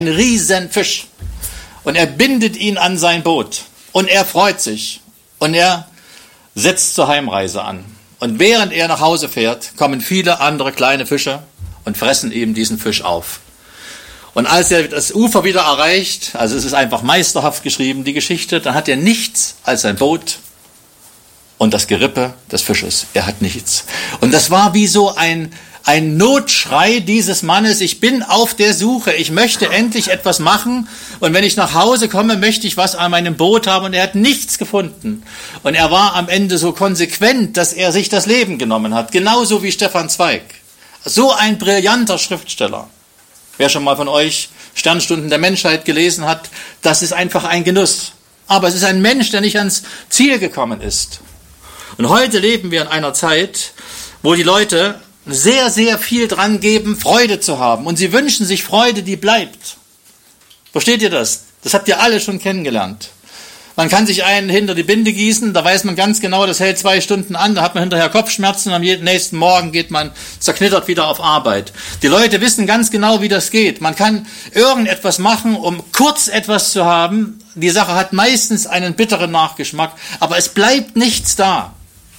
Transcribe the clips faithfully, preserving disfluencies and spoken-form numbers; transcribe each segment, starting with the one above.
Ein Riesenfisch. Und er bindet ihn an sein Boot. Und er freut sich. Und er setzt zur Heimreise an. Und während er nach Hause fährt, kommen viele andere kleine Fische und fressen eben diesen Fisch auf. Und als er das Ufer wieder erreicht, also es ist einfach meisterhaft geschrieben, die Geschichte, dann hat er nichts als sein Boot und das Gerippe des Fisches. Er hat nichts. Und das war wie so ein Ein Notschrei dieses Mannes, ich bin auf der Suche, ich möchte endlich etwas machen und wenn ich nach Hause komme, möchte ich was an meinem Boot haben und er hat nichts gefunden. Und er war am Ende so konsequent, dass er sich das Leben genommen hat, genauso wie Stefan Zweig. So ein brillanter Schriftsteller. Wer schon mal von euch Sternstunden der Menschheit gelesen hat, das ist einfach ein Genuss. Aber es ist ein Mensch, der nicht ans Ziel gekommen ist. Und heute leben wir in einer Zeit, wo die Leute sehr, sehr viel dran geben, Freude zu haben. Und sie wünschen sich Freude, die bleibt. Versteht ihr das? Das habt ihr alle schon kennengelernt. Man kann sich einen hinter die Binde gießen, da weiß man ganz genau, das hält zwei Stunden an, da hat man hinterher Kopfschmerzen und am nächsten Morgen geht man zerknittert wieder auf Arbeit. Die Leute wissen ganz genau, wie das geht. Man kann irgendetwas machen, um kurz etwas zu haben. Die Sache hat meistens einen bitteren Nachgeschmack, aber es bleibt nichts da.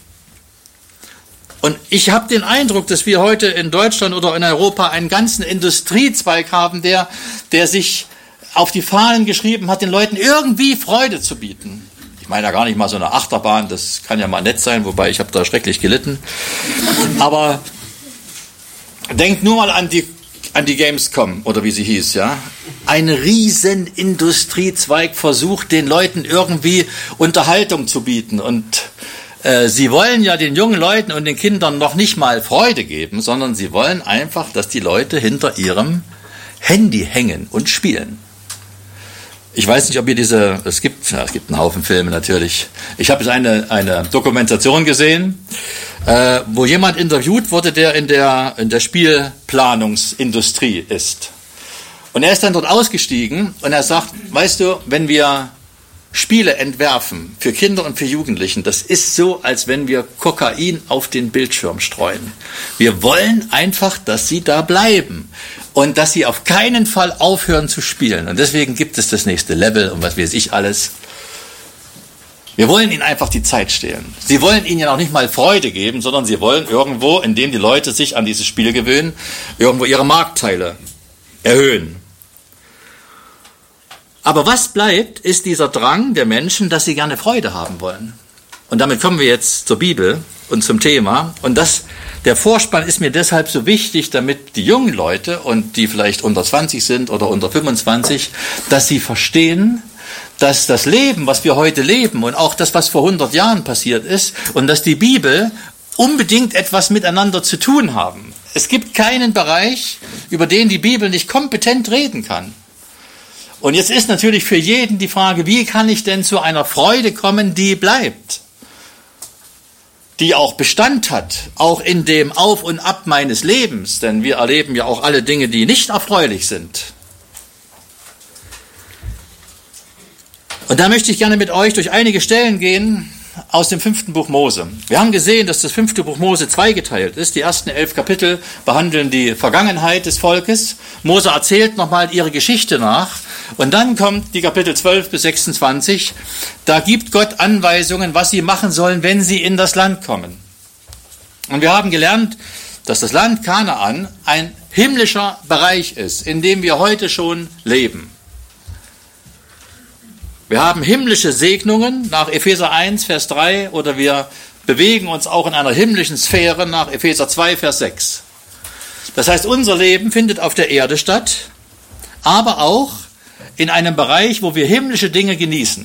Und ich habe den Eindruck, dass wir heute in Deutschland oder in Europa einen ganzen Industriezweig haben, der, der sich auf die Fahnen geschrieben hat, den Leuten irgendwie Freude zu bieten. Ich meine ja gar nicht mal so eine Achterbahn, das kann ja mal nett sein, wobei ich habe da schrecklich gelitten. Aber denkt nur mal an die, an die Gamescom oder wie sie hieß, ja. Ein riesen Industriezweig versucht, den Leuten irgendwie Unterhaltung zu bieten und Sie wollen ja den jungen Leuten und den Kindern noch nicht mal Freude geben, sondern sie wollen einfach, dass die Leute hinter ihrem Handy hängen und spielen. Ich weiß nicht, ob ihr diese, es gibt, ja, es gibt einen Haufen Filme natürlich. Ich habe jetzt eine, eine Dokumentation gesehen, äh, wo jemand interviewt wurde, der in der, in der Spielplanungsindustrie ist. Und er ist dann dort ausgestiegen und er sagt, weißt du, wenn wir Spiele entwerfen für Kinder und für Jugendlichen, das ist so, als wenn wir Kokain auf den Bildschirm streuen. Wir wollen einfach, dass sie da bleiben und dass sie auf keinen Fall aufhören zu spielen. Und deswegen gibt es das nächste Level und was weiß ich alles. Wir wollen ihnen einfach die Zeit stehlen. Sie wollen ihnen ja noch nicht mal Freude geben, sondern sie wollen irgendwo, indem die Leute sich an dieses Spiel gewöhnen, irgendwo ihre Marktteile erhöhen. Aber was bleibt, ist dieser Drang der Menschen, dass sie gerne Freude haben wollen. Und damit kommen wir jetzt zur Bibel und zum Thema. Und das, der Vorspann ist mir deshalb so wichtig, damit die jungen Leute und die vielleicht unter zwanzig sind oder unter fünfundzwanzig, dass sie verstehen, dass das Leben, was wir heute leben und auch das, was vor hundert Jahren passiert ist und dass die Bibel unbedingt etwas miteinander zu tun haben. Es gibt keinen Bereich, über den die Bibel nicht kompetent reden kann. Und jetzt ist natürlich für jeden die Frage, wie kann ich denn zu einer Freude kommen, die bleibt, die auch Bestand hat, auch in dem Auf und Ab meines Lebens, denn wir erleben ja auch alle Dinge, die nicht erfreulich sind. Und da möchte ich gerne mit euch durch einige Stellen gehen aus dem fünften Buch Mose. Wir haben gesehen, dass das fünfte Buch Mose zweigeteilt ist. Die ersten elf Kapitel behandeln die Vergangenheit des Volkes. Mose erzählt nochmal ihre Geschichte nach. Und dann kommt die Kapitel zwölf bis sechsundzwanzig. Da gibt Gott Anweisungen, was sie machen sollen, wenn sie in das Land kommen. Und wir haben gelernt, dass das Land Kanaan ein himmlischer Bereich ist, in dem wir heute schon leben. Wir haben himmlische Segnungen nach Epheser eins, Vers drei, oder wir bewegen uns auch in einer himmlischen Sphäre nach Epheser zwei, Vers sechs. Das heißt, unser Leben findet auf der Erde statt, aber auch in einem Bereich, wo wir himmlische Dinge genießen.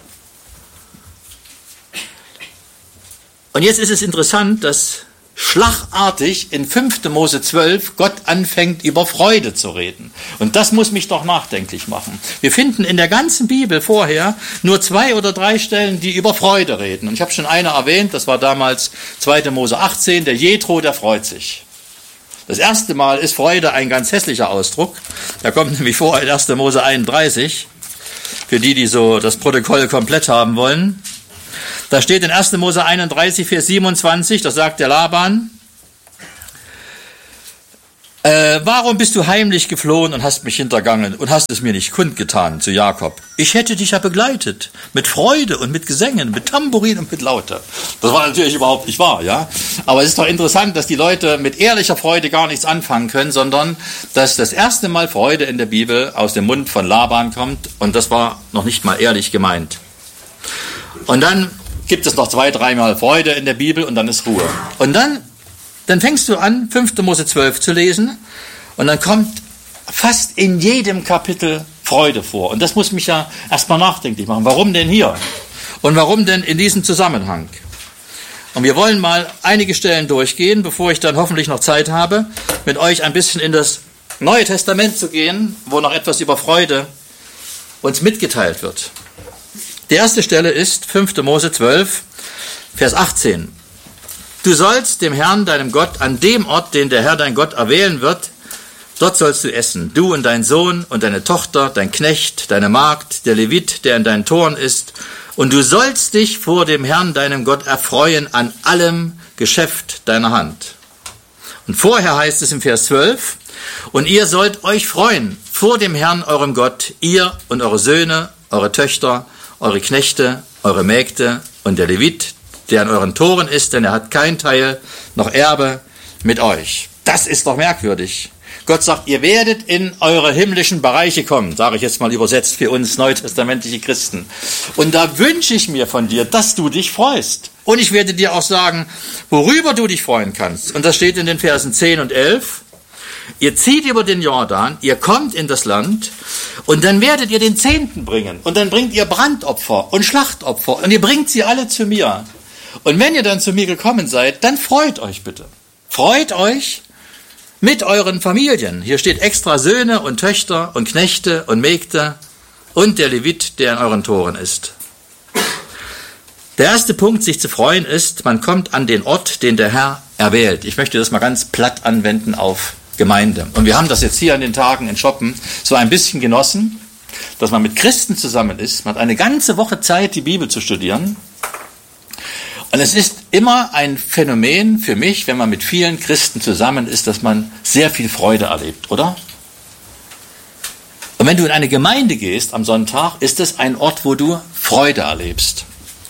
Und jetzt ist es interessant, dass schlagartig in fünfte Mose zwölf Gott anfängt, über Freude zu reden. Und das muss mich doch nachdenklich machen. Wir finden in der ganzen Bibel vorher nur zwei oder drei Stellen, die über Freude reden. Und ich habe schon eine erwähnt, das war damals zweite Mose achtzehn, der Jethro, der freut sich. Das erste Mal ist Freude ein ganz hässlicher Ausdruck. Da kommt nämlich vor in erste Mose einunddreißig, für die, die so das Protokoll komplett haben wollen. Da steht in erste Mose einunddreißig, Vers siebenundzwanzig, da sagt der Laban, Äh, warum bist du heimlich geflohen und hast mich hintergangen und hast es mir nicht kundgetan, zu Jakob? Ich hätte dich ja begleitet, mit Freude und mit Gesängen, mit Tambourin und mit Laute. Das war natürlich überhaupt nicht wahr, ja. Aber es ist doch interessant, dass die Leute mit ehrlicher Freude gar nichts anfangen können, sondern dass das erste Mal Freude in der Bibel aus dem Mund von Laban kommt und das war noch nicht mal ehrlich gemeint. Und dann gibt es noch zwei, dreimal Freude in der Bibel und dann ist Ruhe. Und dann Dann fängst du an, fünfte Mose zwölf zu lesen und dann kommt fast in jedem Kapitel Freude vor. Und das muss mich ja erstmal nachdenklich machen. Warum denn hier? Und warum denn in diesem Zusammenhang? Und wir wollen mal einige Stellen durchgehen, bevor ich dann hoffentlich noch Zeit habe, mit euch ein bisschen in das Neue Testament zu gehen, wo noch etwas über Freude uns mitgeteilt wird. Die erste Stelle ist fünfte Mose zwölf, Vers achtzehn. Du sollst dem Herrn, deinem Gott, an dem Ort, den der Herr, dein Gott, erwählen wird, dort sollst du essen, du und dein Sohn und deine Tochter, dein Knecht, deine Magd, der Levit, der in deinen Toren ist, und du sollst dich vor dem Herrn, deinem Gott, erfreuen an allem Geschäft deiner Hand. Und vorher heißt es im Vers zwölf, und ihr sollt euch freuen vor dem Herrn, eurem Gott, ihr und eure Söhne, eure Töchter, eure Knechte, eure Mägde und der Levit, der an euren Toren ist, denn er hat kein Teil noch Erbe mit euch. Das ist doch merkwürdig. Gott sagt, ihr werdet in eure himmlischen Bereiche kommen, sage ich jetzt mal übersetzt für uns neutestamentliche Christen. Und da wünsche ich mir von dir, dass du dich freust. Und ich werde dir auch sagen, worüber du dich freuen kannst. Und das steht in den Versen zehn und elf. Ihr zieht über den Jordan, ihr kommt in das Land und dann werdet ihr den Zehnten bringen. Und dann bringt ihr Brandopfer und Schlachtopfer und ihr bringt sie alle zu mir. Und wenn ihr dann zu mir gekommen seid, dann freut euch bitte. Freut euch mit euren Familien. Hier steht extra Söhne und Töchter und Knechte und Mägde und der Levit, der in euren Toren ist. Der erste Punkt, sich zu freuen, ist, man kommt an den Ort, den der Herr erwählt. Ich möchte das mal ganz platt anwenden auf Gemeinde. Und wir haben das jetzt hier an den Tagen in Schoppen so ein bisschen genossen, dass man mit Christen zusammen ist. Man hat eine ganze Woche Zeit, die Bibel zu studieren. Und es ist immer ein Phänomen für mich, wenn man mit vielen Christen zusammen ist, dass man sehr viel Freude erlebt, oder? Und wenn du in eine Gemeinde gehst am Sonntag, ist es ein Ort, wo du Freude erlebst.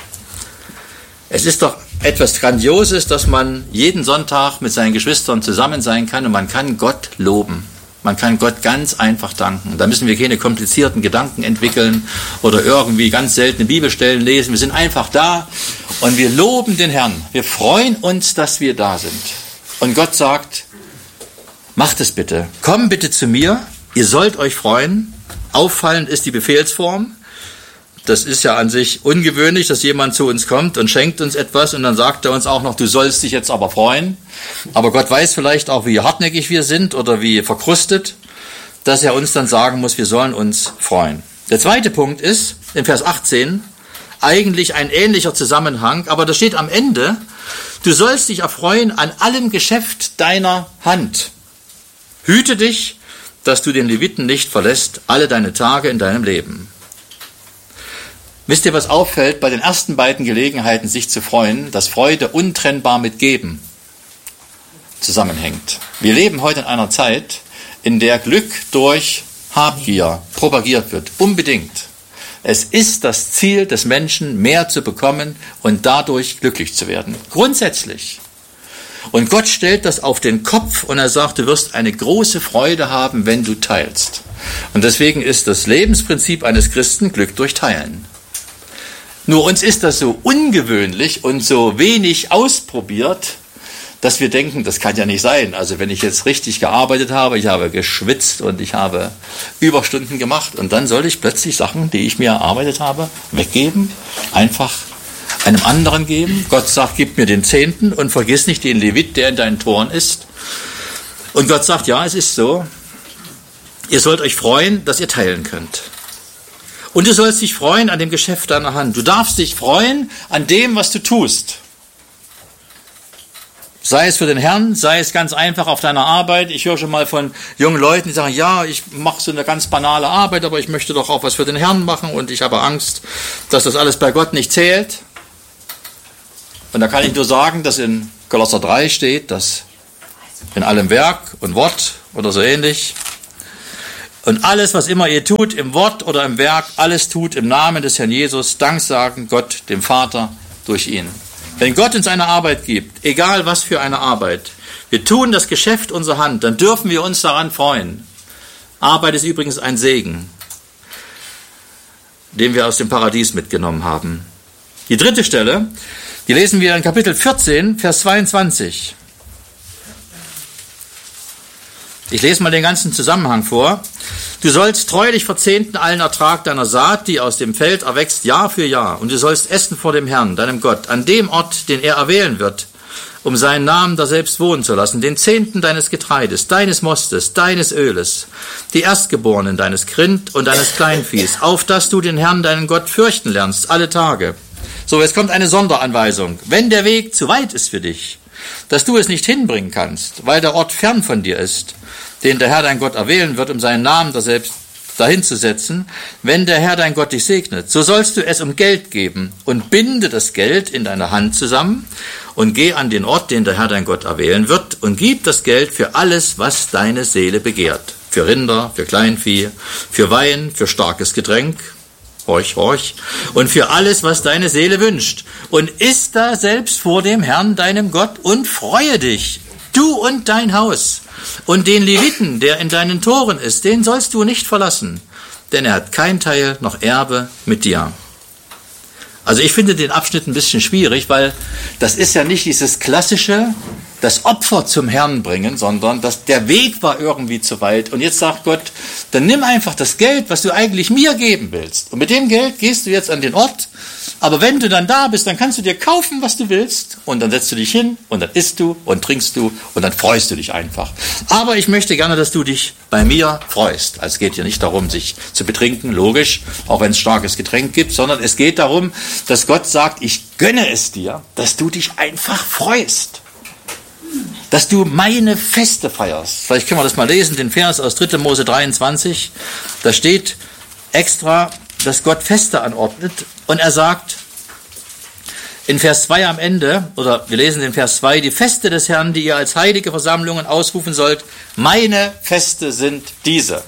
Es ist doch etwas Grandioses, dass man jeden Sonntag mit seinen Geschwistern zusammen sein kann und man kann Gott loben. Man kann Gott ganz einfach danken. Da müssen wir keine komplizierten Gedanken entwickeln oder irgendwie ganz seltene Bibelstellen lesen. Wir sind einfach da und wir loben den Herrn. Wir freuen uns, dass wir da sind. Und Gott sagt, macht es bitte. Komm bitte zu mir. Ihr sollt euch freuen. Auffallend ist die Befehlsform. Das ist ja an sich ungewöhnlich, dass jemand zu uns kommt und schenkt uns etwas und dann sagt er uns auch noch, du sollst dich jetzt aber freuen. Aber Gott weiß vielleicht auch, wie hartnäckig wir sind oder wie verkrustet, dass er uns dann sagen muss, wir sollen uns freuen. Der zweite Punkt ist, in Vers achtzehn, eigentlich ein ähnlicher Zusammenhang, aber da steht am Ende, du sollst dich erfreuen an allem Geschäft deiner Hand. Hüte dich, dass du den Leviten nicht verlässt, alle deine Tage in deinem Leben. Wisst ihr, was auffällt bei den ersten beiden Gelegenheiten, sich zu freuen, dass Freude untrennbar mit Geben zusammenhängt. Wir leben heute in einer Zeit, in der Glück durch Habgier propagiert wird. Unbedingt. Es ist das Ziel des Menschen, mehr zu bekommen und dadurch glücklich zu werden. Grundsätzlich. Und Gott stellt das auf den Kopf und er sagt, du wirst eine große Freude haben, wenn du teilst. Und deswegen ist das Lebensprinzip eines Christen Glück durch Teilen. Nur uns ist das so ungewöhnlich und so wenig ausprobiert, dass wir denken, das kann ja nicht sein. Also wenn ich jetzt richtig gearbeitet habe, ich habe geschwitzt und ich habe Überstunden gemacht und dann soll ich plötzlich Sachen, die ich mir erarbeitet habe, weggeben, einfach einem anderen geben. Gott sagt, gib mir den Zehnten und vergiss nicht den Levit, der in deinen Toren ist. Und Gott sagt, ja, es ist so, ihr sollt euch freuen, dass ihr teilen könnt. Und du sollst dich freuen an dem Geschäft deiner Hand. Du darfst dich freuen an dem, was du tust. Sei es für den Herrn, sei es ganz einfach auf deiner Arbeit. Ich höre schon mal von jungen Leuten, die sagen, ja, ich mache so eine ganz banale Arbeit, aber ich möchte doch auch was für den Herrn machen und ich habe Angst, dass das alles bei Gott nicht zählt. Und da kann ich nur sagen, dass in Kolosser drei steht, dass in allem Werk und Wort oder so ähnlich. Und alles, was immer ihr tut, im Wort oder im Werk, alles tut im Namen des Herrn Jesus, Dank sagen Gott, dem Vater, durch ihn. Wenn Gott uns eine Arbeit gibt, egal was für eine Arbeit, wir tun das Geschäft unserer Hand, dann dürfen wir uns daran freuen. Arbeit ist übrigens ein Segen, den wir aus dem Paradies mitgenommen haben. Die dritte Stelle, die lesen wir in Kapitel vierzehn, Vers zweiundzwanzig. Ich lese mal den ganzen Zusammenhang vor. Du sollst treulich verzehnten allen Ertrag deiner Saat, die aus dem Feld erwächst, Jahr für Jahr. Und du sollst essen vor dem Herrn, deinem Gott, an dem Ort, den er erwählen wird, um seinen Namen daselbst wohnen zu lassen, den Zehnten deines Getreides, deines Mostes, deines Öles, die Erstgeborenen deines Grind und deines Kleinviehs, auf dass du den Herrn, deinen Gott, fürchten lernst, alle Tage. So, jetzt kommt eine Sonderanweisung. Wenn der Weg zu weit ist für dich, dass du es nicht hinbringen kannst, weil der Ort fern von dir ist, den der Herr dein Gott erwählen wird, um seinen Namen daselbst dahin zu setzen, wenn der Herr dein Gott dich segnet, so sollst du es um Geld geben und binde das Geld in deiner Hand zusammen und geh an den Ort, den der Herr dein Gott erwählen wird, und gib das Geld für alles, was deine Seele begehrt. Für Rinder, für Kleinvieh, für Wein, für starkes Getränk, horch, horch, und für alles, was deine Seele wünscht. Und iss da selbst vor dem Herrn, deinem Gott, und freue dich, du und dein Haus. Und den Leviten, der in deinen Toren ist, den sollst du nicht verlassen, denn er hat kein Teil noch Erbe mit dir. Also ich finde den Abschnitt ein bisschen schwierig, weil das ist ja nicht dieses klassische, das Opfer zum Herrn bringen, sondern das, der Weg war irgendwie zu weit. Und jetzt sagt Gott, dann nimm einfach das Geld, was du eigentlich mir geben willst. Und mit dem Geld gehst du jetzt an den Ort. Aber wenn du dann da bist, dann kannst du dir kaufen, was du willst. Und dann setzt du dich hin und dann isst du und trinkst du und dann freust du dich einfach. Aber ich möchte gerne, dass du dich bei mir freust. Also es geht hier nicht darum, sich zu betrinken, logisch, auch wenn es starkes Getränk gibt, sondern es geht darum, dass Gott sagt, ich gönne es dir, dass du dich einfach freust. Dass du meine Feste feierst. Vielleicht können wir das mal lesen, den Vers aus dritter Mose dreiundzwanzig. Da steht extra, dass Gott Feste anordnet. Und er sagt in Vers zwei am Ende, oder wir lesen den Vers zwei, die Feste des Herrn, die ihr als heilige Versammlungen ausrufen sollt, meine Feste sind diese.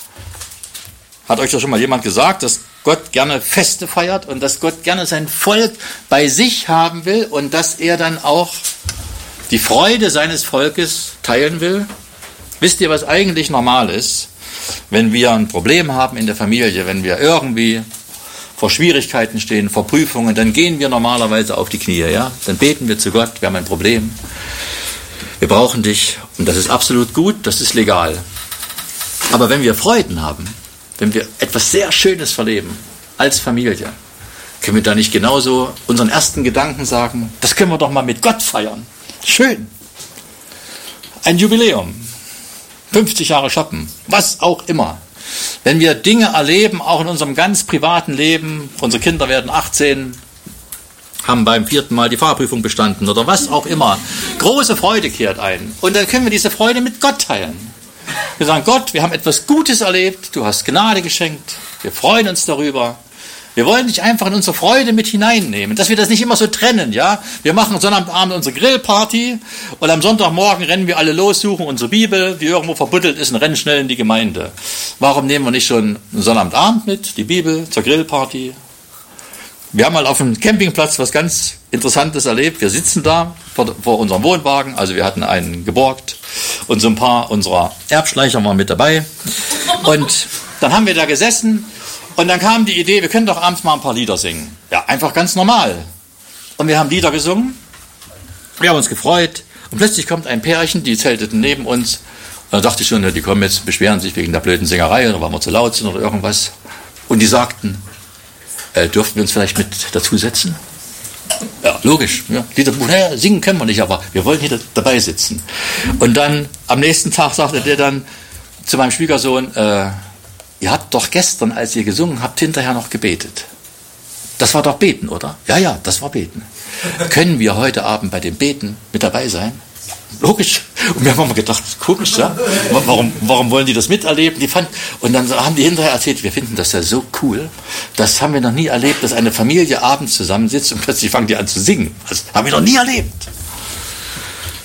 Hat euch doch schon mal jemand gesagt, dass Gott gerne Feste feiert und dass Gott gerne sein Volk bei sich haben will und dass er dann auch die Freude seines Volkes teilen will? Wisst ihr, was eigentlich normal ist, wenn wir ein Problem haben in der Familie, wenn wir irgendwie vor Schwierigkeiten stehen, vor Prüfungen, dann gehen wir normalerweise auf die Knie, ja? Dann beten wir zu Gott, wir haben ein Problem, wir brauchen dich und das ist absolut gut, das ist legal. Aber wenn wir Freuden haben, wenn wir etwas sehr Schönes verleben als Familie, können wir da nicht genauso unseren ersten Gedanken sagen, das können wir doch mal mit Gott feiern. Schön. Ein Jubiläum. fünfzig Jahre shoppen. Was auch immer. Wenn wir Dinge erleben, auch in unserem ganz privaten Leben, unsere Kinder werden achtzehn, haben beim vierten Mal die Fahrprüfung bestanden oder was auch immer. Große Freude kehrt ein. Und dann können wir diese Freude mit Gott teilen. Wir sagen, Gott, wir haben etwas Gutes erlebt, du hast Gnade geschenkt, wir freuen uns darüber. Wir wollen dich einfach in unsere Freude mit hineinnehmen, dass wir das nicht immer so trennen, ja. Wir machen Sonnabendabend unsere Grillparty und am Sonntagmorgen rennen wir alle los, suchen unsere Bibel, die irgendwo verbuddelt ist und rennen schnell in die Gemeinde. Warum nehmen wir nicht schon einen Sonnabendabend mit, die Bibel zur Grillparty? Wir haben mal auf dem Campingplatz was ganz Interessantes erlebt. Wir sitzen da vor, vor unserem Wohnwagen, also wir hatten einen geborgt und so ein paar unserer Erbschleicher waren mit dabei. Und dann haben wir da gesessen. Und dann kam die Idee, wir können doch abends mal ein paar Lieder singen. Ja, einfach ganz normal. Und wir haben Lieder gesungen, wir haben uns gefreut. Und plötzlich kommt ein Pärchen, die zelteten neben uns. Und da dachte ich schon, die kommen jetzt, beschweren sich wegen der blöden Singerei oder weil wir zu laut sind oder irgendwas. Und die sagten, äh, dürften wir uns vielleicht mit dazu setzen? Ja, logisch. Ja. Liederbuch, naja, singen können wir nicht, aber wir wollen hier dabei sitzen. Und dann, am nächsten Tag sagte der dann zu meinem Schwiegersohn, äh, ihr habt doch gestern, als ihr gesungen habt, hinterher noch gebetet. Das war doch Beten, oder? Ja, ja, das war Beten. Können wir heute Abend bei dem Beten mit dabei sein? Logisch. Und wir haben mal gedacht, komisch, ja? Warum, warum wollen die das miterleben? Die fand, und dann haben die hinterher erzählt, wir finden das ja so cool. Das haben wir noch nie erlebt, dass eine Familie abends zusammensitzt und plötzlich fangen die an zu singen. Das haben wir noch nie erlebt.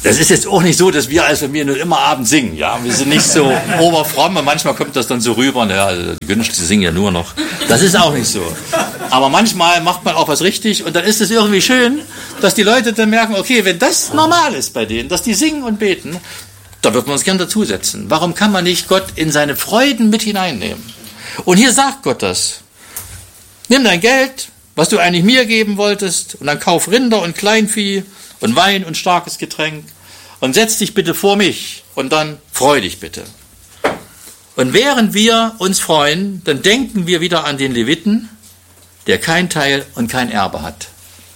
Das ist jetzt auch nicht so, dass wir als Familie nur immer abends singen, ja. Wir sind nicht so oberfromm und manchmal kommt das dann so rüber, naja, also die Günst, die singen ja nur noch. Das ist auch nicht so. Aber manchmal macht man auch was richtig und dann ist es irgendwie schön, dass die Leute dann merken, okay, wenn das normal ist bei denen, dass die singen und beten, da wird man uns gern dazusetzen. Warum kann man nicht Gott in seine Freuden mit hineinnehmen? Und hier sagt Gott das. Nimm dein Geld, was du eigentlich mir geben wolltest, und dann kauf Rinder und Kleinvieh und Wein und starkes Getränk und setz dich bitte vor mich und dann freu dich bitte. Und während wir uns freuen, dann denken wir wieder an den Leviten, der kein Teil und kein Erbe hat.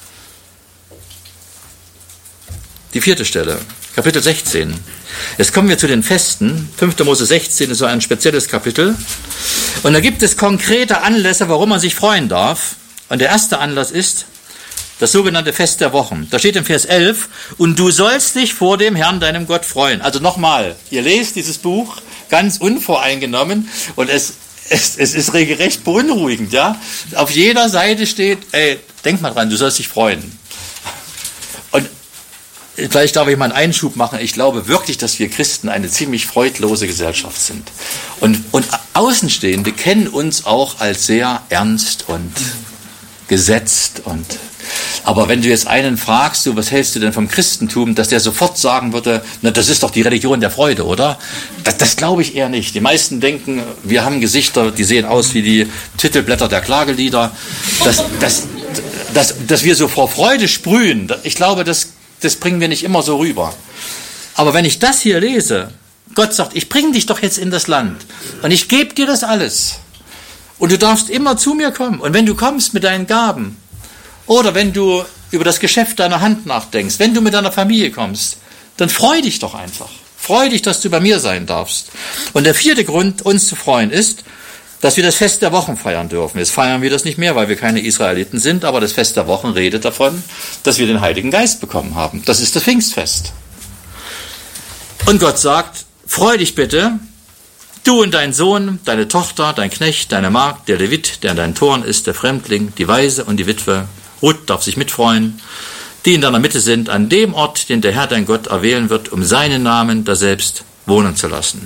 Die vierte Stelle, Kapitel sechzehn. Jetzt kommen wir zu den Festen. fünfter Mose sechzehn ist so ein spezielles Kapitel. Und da gibt es konkrete Anlässe, warum man sich freuen darf. Und der erste Anlass ist das sogenannte Fest der Wochen. Da steht im Vers elf, und du sollst dich vor dem Herrn, deinem Gott, freuen. Also nochmal, ihr lest dieses Buch ganz unvoreingenommen und es, es, es ist regelrecht beunruhigend. Ja? Auf jeder Seite steht, ey, denk mal dran, du sollst dich freuen. Und vielleicht darf ich mal einen Einschub machen. Ich glaube wirklich, dass wir Christen eine ziemlich freudlose Gesellschaft sind. Und, und Außenstehende kennen uns auch als sehr ernst und gesetzt. Und aber wenn du jetzt einen fragst, du, was hältst du denn vom Christentum, dass der sofort sagen würde, na, das ist doch die Religion der Freude, oder? Das, das glaube ich eher nicht. Die meisten denken, wir haben Gesichter, die sehen aus wie die Titelblätter der Klagelieder. Dass, dass, dass, dass wir so vor Freude sprühen, ich glaube, das Das bringen wir nicht immer so rüber. Aber wenn ich das hier lese, Gott sagt, ich bringe dich doch jetzt in das Land und ich gebe dir das alles. Und du darfst immer zu mir kommen. Und wenn du kommst mit deinen Gaben oder wenn du über das Geschäft deiner Hand nachdenkst, wenn du mit deiner Familie kommst, dann freu dich doch einfach. Freu dich, dass du bei mir sein darfst. Und der vierte Grund, uns zu freuen, ist, dass wir das Fest der Wochen feiern dürfen. Jetzt feiern wir das nicht mehr, weil wir keine Israeliten sind, aber das Fest der Wochen redet davon, dass wir den Heiligen Geist bekommen haben. Das ist das Pfingstfest. Und Gott sagt, freu dich bitte, du und dein Sohn, deine Tochter, dein Knecht, deine Magd, der Levit, der an deinen Toren ist, der Fremdling, die Waise und die Witwe. Ruth darf sich mitfreuen, die in deiner Mitte sind, an dem Ort, den der Herr dein Gott erwählen wird, um seinen Namen daselbst wohnen zu lassen.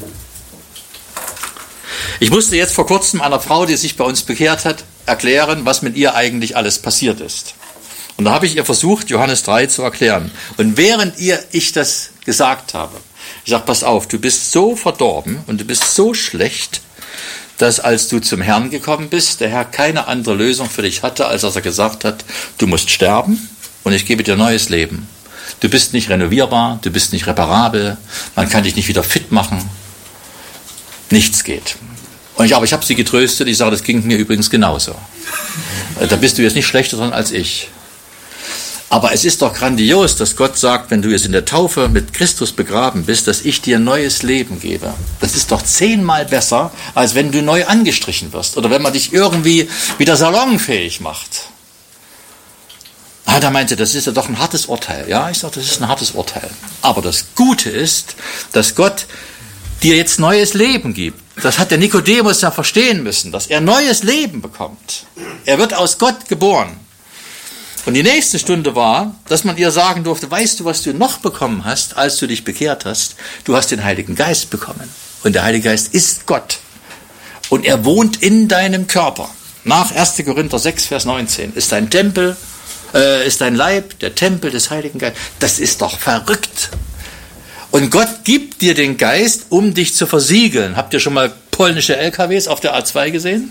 Ich musste jetzt vor kurzem einer Frau, die sich bei uns bekehrt hat, erklären, was mit ihr eigentlich alles passiert ist. Und da habe ich ihr versucht, Johannes drei zu erklären. Und während ihr ich das gesagt habe, ich sage, pass auf, du bist so verdorben und du bist so schlecht, dass als du zum Herrn gekommen bist, der Herr keine andere Lösung für dich hatte, als dass er gesagt hat, du musst sterben und ich gebe dir neues Leben. Du bist nicht renovierbar, du bist nicht reparabel, man kann dich nicht wieder fit machen. Nichts geht. Und ich, aber ich habe sie getröstet, ich sage, das ging mir übrigens genauso. Da bist du jetzt nicht schlechter dran als ich. Aber es ist doch grandios, dass Gott sagt, wenn du jetzt in der Taufe mit Christus begraben bist, dass ich dir neues Leben gebe. Das ist doch zehnmal besser, als wenn du neu angestrichen wirst oder wenn man dich irgendwie wieder salonfähig macht. Ah, da meinte, das ist ja doch ein hartes Urteil. Ja, ich sage, das ist ein hartes Urteil. Aber das Gute ist, dass Gott dir jetzt neues Leben gibt. Das hat der Nikodemus ja verstehen müssen, dass er neues Leben bekommt. Er wird aus Gott geboren. Und die nächste Stunde war, dass man ihr sagen durfte, weißt du, was du noch bekommen hast, als du dich bekehrt hast? Du hast den Heiligen Geist bekommen. Und der Heilige Geist ist Gott. Und er wohnt in deinem Körper. Nach erster Korinther sechs, Vers neunzehn ist dein Tempel, äh, ist dein Leib der Tempel des Heiligen Geistes. Das ist doch verrückt. Und Gott gibt dir den Geist, um dich zu versiegeln. Habt ihr schon mal polnische L K Ws auf der A zwei gesehen?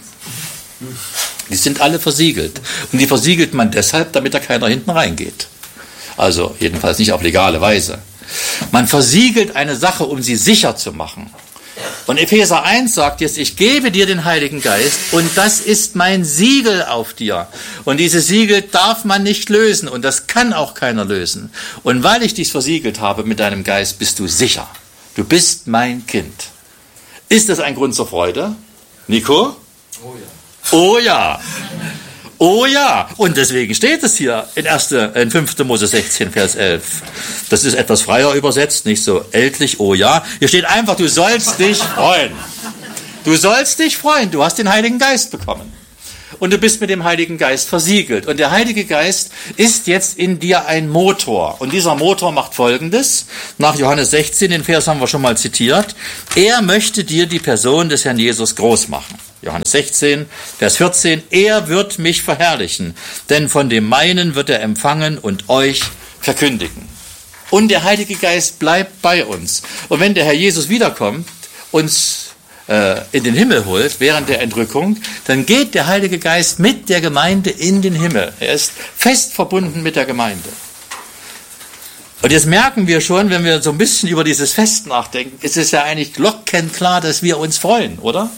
Die sind alle versiegelt. Und die versiegelt man deshalb, damit da keiner hinten reingeht. Also jedenfalls nicht auf legale Weise. Man versiegelt eine Sache, um sie sicher zu machen. Und Epheser eins sagt jetzt, ich gebe dir den Heiligen Geist und das ist mein Siegel auf dir. Und dieses Siegel darf man nicht lösen und das kann auch keiner lösen. Und weil ich dich versiegelt habe mit deinem Geist, bist du sicher. Du bist mein Kind. Ist das ein Grund zur Freude? Nico? Oh ja. Oh ja. Oh ja. Und deswegen steht es hier in, erster, in fünfter Mose sechzehn, Vers elf. Das ist etwas freier übersetzt, nicht so ältlich, oh ja. Hier steht einfach, du sollst dich freuen. Du sollst dich freuen. Du hast den Heiligen Geist bekommen. und du bist mit dem Heiligen Geist versiegelt. Und der Heilige Geist ist jetzt in dir ein Motor. Und dieser Motor macht Folgendes. Nach Johannes sechzehn, den Vers haben wir schon mal zitiert. Er möchte dir die Person des Herrn Jesus groß machen. Johannes sechzehn, Vers vierzehn. Er wird mich verherrlichen, denn von dem meinen wird er empfangen und euch verkündigen. Und der Heilige Geist bleibt bei uns. Und wenn der Herr Jesus wiederkommt, uns in den Himmel holt, während der Entrückung, dann geht der Heilige Geist mit der Gemeinde in den Himmel. Er ist fest verbunden mit der Gemeinde. Und jetzt merken wir schon, wenn wir so ein bisschen über dieses Fest nachdenken, ist es ja eigentlich glockenklar, dass wir uns freuen, oder?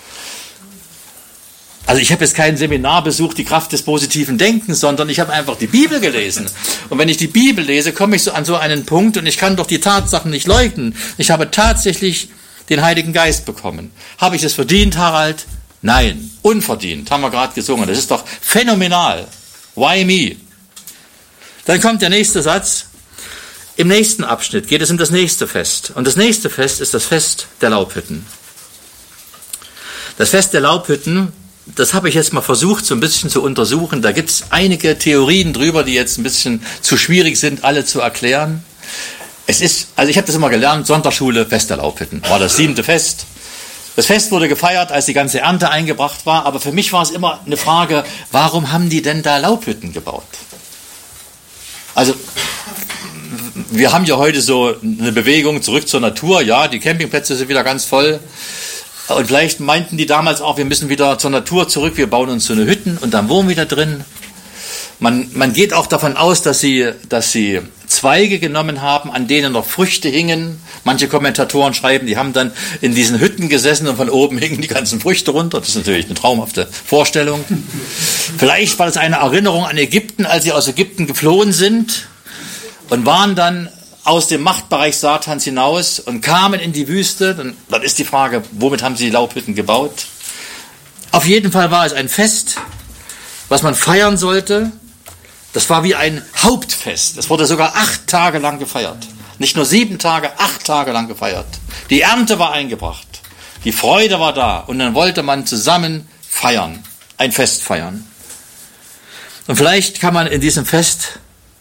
Also ich habe jetzt kein Seminar besucht, die Kraft des positiven Denkens, sondern ich habe einfach die Bibel gelesen. Und wenn ich die Bibel lese, komme ich so an so einen Punkt und ich kann doch die Tatsachen nicht leugnen. Ich habe tatsächlich den Heiligen Geist bekommen. Habe ich es verdient, Harald? Nein, unverdient, haben wir gerade gesungen. Das ist doch phänomenal. Why me? Dann kommt der nächste Satz. Im nächsten Abschnitt geht es um das nächste Fest. Und das nächste Fest ist das Fest der Laubhütten. Das Fest der Laubhütten, das habe ich jetzt mal versucht, so ein bisschen zu untersuchen. Da gibt es einige Theorien drüber, die jetzt ein bisschen zu schwierig sind, alle zu erklären. Es ist, also ich habe das immer gelernt, Sonntagsschule, Fest der Laubhütten, war das siebte Fest. Das Fest wurde gefeiert, als die ganze Ernte eingebracht war, aber für mich war es immer eine Frage, warum haben die denn da Laubhütten gebaut? Also, wir haben ja heute so eine Bewegung zurück zur Natur, ja, die Campingplätze sind wieder ganz voll. Und vielleicht meinten die damals auch, wir müssen wieder zur Natur zurück, wir bauen uns so eine Hütten und dann wohnen wir da drin. Man, man geht auch davon aus, dass sie, dass sie Zweige genommen haben, an denen noch Früchte hingen. Manche Kommentatoren schreiben, die haben dann in diesen Hütten gesessen und von oben hingen die ganzen Früchte runter. Das ist natürlich eine traumhafte Vorstellung. Vielleicht war das eine Erinnerung an Ägypten, als sie aus Ägypten geflohen sind und waren dann aus dem Machtbereich Satans hinaus und kamen in die Wüste. Dann, dann ist die Frage, womit haben sie die Laubhütten gebaut? Auf jeden Fall war es ein Fest, was man feiern sollte. Das war wie ein Hauptfest. Es wurde sogar acht Tage lang gefeiert. Nicht nur sieben Tage, acht Tage lang gefeiert. Die Ernte war eingebracht. Die Freude war da. Und dann wollte man zusammen feiern. Ein Fest feiern. Und vielleicht kann man in diesem Fest,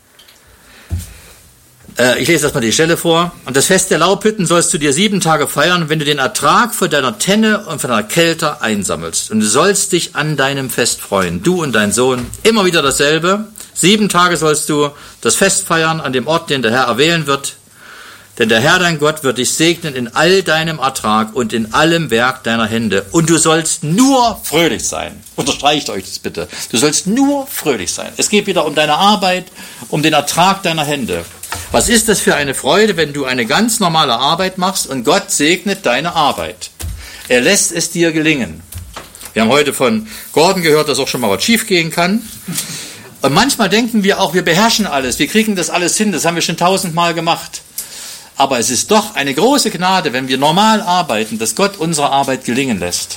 äh, ich lese erstmal die Stelle vor. Und das Fest der Laubhütten sollst du dir sieben Tage feiern, wenn du den Ertrag von deiner Tenne und von deiner Kälte einsammelst. Und du sollst dich an deinem Fest freuen. Du und dein Sohn. Immer wieder dasselbe. Sieben Tage sollst du das Fest feiern an dem Ort, den der Herr erwählen wird. Denn der Herr, dein Gott, wird dich segnen in all deinem Ertrag und in allem Werk deiner Hände. Und du sollst nur fröhlich sein. Unterstreicht euch das bitte. Du sollst nur fröhlich sein. Es geht wieder um deine Arbeit, um den Ertrag deiner Hände. Was ist das für eine Freude, wenn du eine ganz normale Arbeit machst und Gott segnet deine Arbeit? Er lässt es dir gelingen. Wir haben heute von Gordon gehört, dass auch schon mal was schief gehen kann. Und manchmal denken wir auch, wir beherrschen alles, wir kriegen das alles hin, das haben wir schon tausendmal gemacht. Aber es ist doch eine große Gnade, wenn wir normal arbeiten, dass Gott unsere Arbeit gelingen lässt.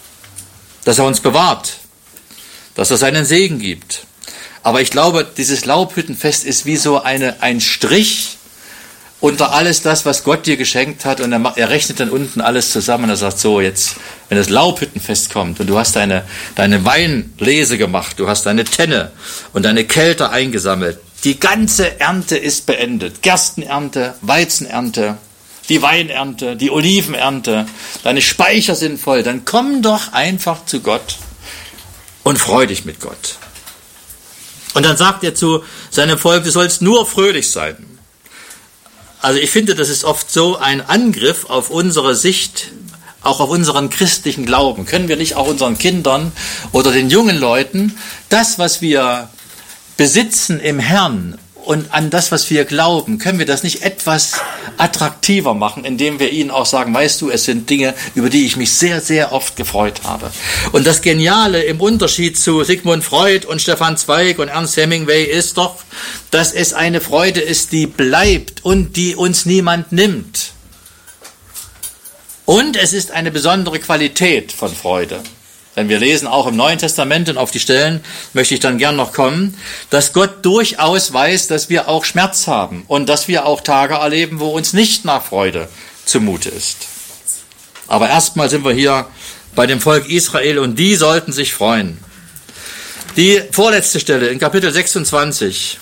Dass er uns bewahrt, dass er seinen Segen gibt. Aber ich glaube, dieses Laubhüttenfest ist wie so eine, ein Strich unter alles das, was Gott dir geschenkt hat. Und er, er rechnet dann unten alles zusammen und er sagt so, jetzt, wenn das Laubhüttenfest kommt und du hast deine, deine Weinlese gemacht, du hast deine Tenne und deine Kälte eingesammelt, die ganze Ernte ist beendet. Gerstenernte, Weizenernte, die Weinernte, die Olivenernte, deine Speicher sind voll. Dann komm doch einfach zu Gott und freu dich mit Gott. Und dann sagt er zu seinem Volk, du sollst nur fröhlich sein. Also ich finde, das ist oft so ein Angriff auf unsere Sicht, auch auf unseren christlichen Glauben. Können wir nicht auch unseren Kindern oder den jungen Leuten das, was wir besitzen im Herrn und an das, was wir glauben, können wir das nicht etwas attraktiver machen, indem wir ihnen auch sagen, weißt du, es sind Dinge, über die ich mich sehr, sehr oft gefreut habe. Und das Geniale im Unterschied zu Sigmund Freud und Stefan Zweig und Ernst Hemingway ist doch, dass es eine Freude ist, die bleibt und die uns niemand nimmt. Und es ist eine besondere Qualität von Freude. Denn wir lesen auch im Neuen Testament, und auf die Stellen möchte ich dann gern noch kommen, dass Gott durchaus weiß, dass wir auch Schmerz haben und dass wir auch Tage erleben, wo uns nicht nach Freude zumute ist. Aber erstmal sind wir hier bei dem Volk Israel und die sollten sich freuen. Die vorletzte Stelle in Kapitel sechsundzwanzig.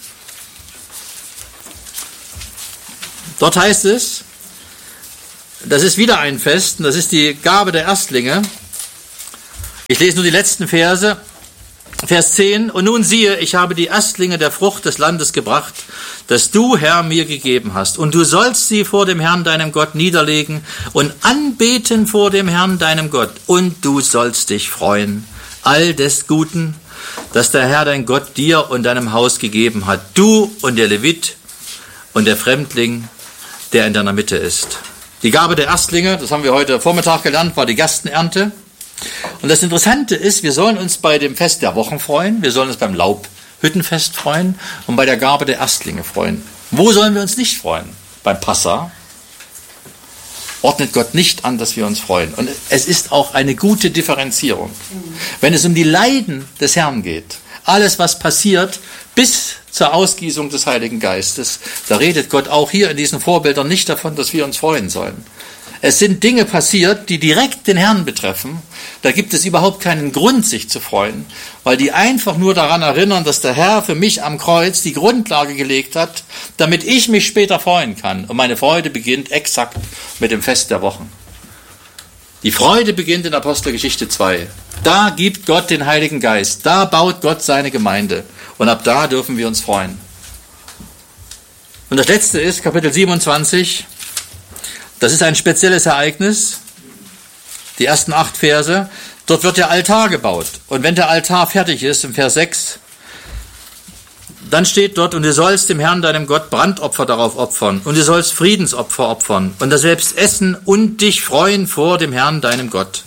Dort heißt es, das ist wieder ein Fest, und das ist die Gabe der Erstlinge. Ich lese nur die letzten Verse. Vers zehn, und nun siehe, ich habe die Erstlinge der Frucht des Landes gebracht, das du, Herr, mir gegeben hast. Und du sollst sie vor dem Herrn, deinem Gott, niederlegen und anbeten vor dem Herrn, deinem Gott. Und du sollst dich freuen, all des Guten, das der Herr, dein Gott, dir und deinem Haus gegeben hat. Du und der Levit und der Fremdling, der in deiner Mitte ist. Die Gabe der Erstlinge, das haben wir heute Vormittag gelernt, war die Gerstenernte. Und das Interessante ist, wir sollen uns bei dem Fest der Wochen freuen, wir sollen uns beim Laubhüttenfest freuen und bei der Gabe der Erstlinge freuen. Wo sollen wir uns nicht freuen? Beim Passa ordnet Gott nicht an, dass wir uns freuen. Und es ist auch eine gute Differenzierung. Wenn es um die Leiden des Herrn geht, alles was passiert bis zur Ausgießung des Heiligen Geistes, da redet Gott auch hier in diesen Vorbildern nicht davon, dass wir uns freuen sollen. Es sind Dinge passiert, die direkt den Herrn betreffen. Da gibt es überhaupt keinen Grund, sich zu freuen, weil die einfach nur daran erinnern, dass der Herr für mich am Kreuz die Grundlage gelegt hat, damit ich mich später freuen kann. Und meine Freude beginnt exakt mit dem Fest der Wochen. Die Freude beginnt in Apostelgeschichte zwei. Da gibt Gott den Heiligen Geist. Da baut Gott seine Gemeinde. Und ab da dürfen wir uns freuen. Und das letzte ist Kapitel siebenundzwanzig. Das ist ein spezielles Ereignis, die ersten acht Verse. Dort wird der Altar gebaut. Und wenn der Altar fertig ist, im Vers sechs, dann steht dort, und du sollst dem Herrn, deinem Gott, Brandopfer darauf opfern. Und du sollst Friedensopfer opfern. Und das selbst essen und dich freuen vor dem Herrn, deinem Gott.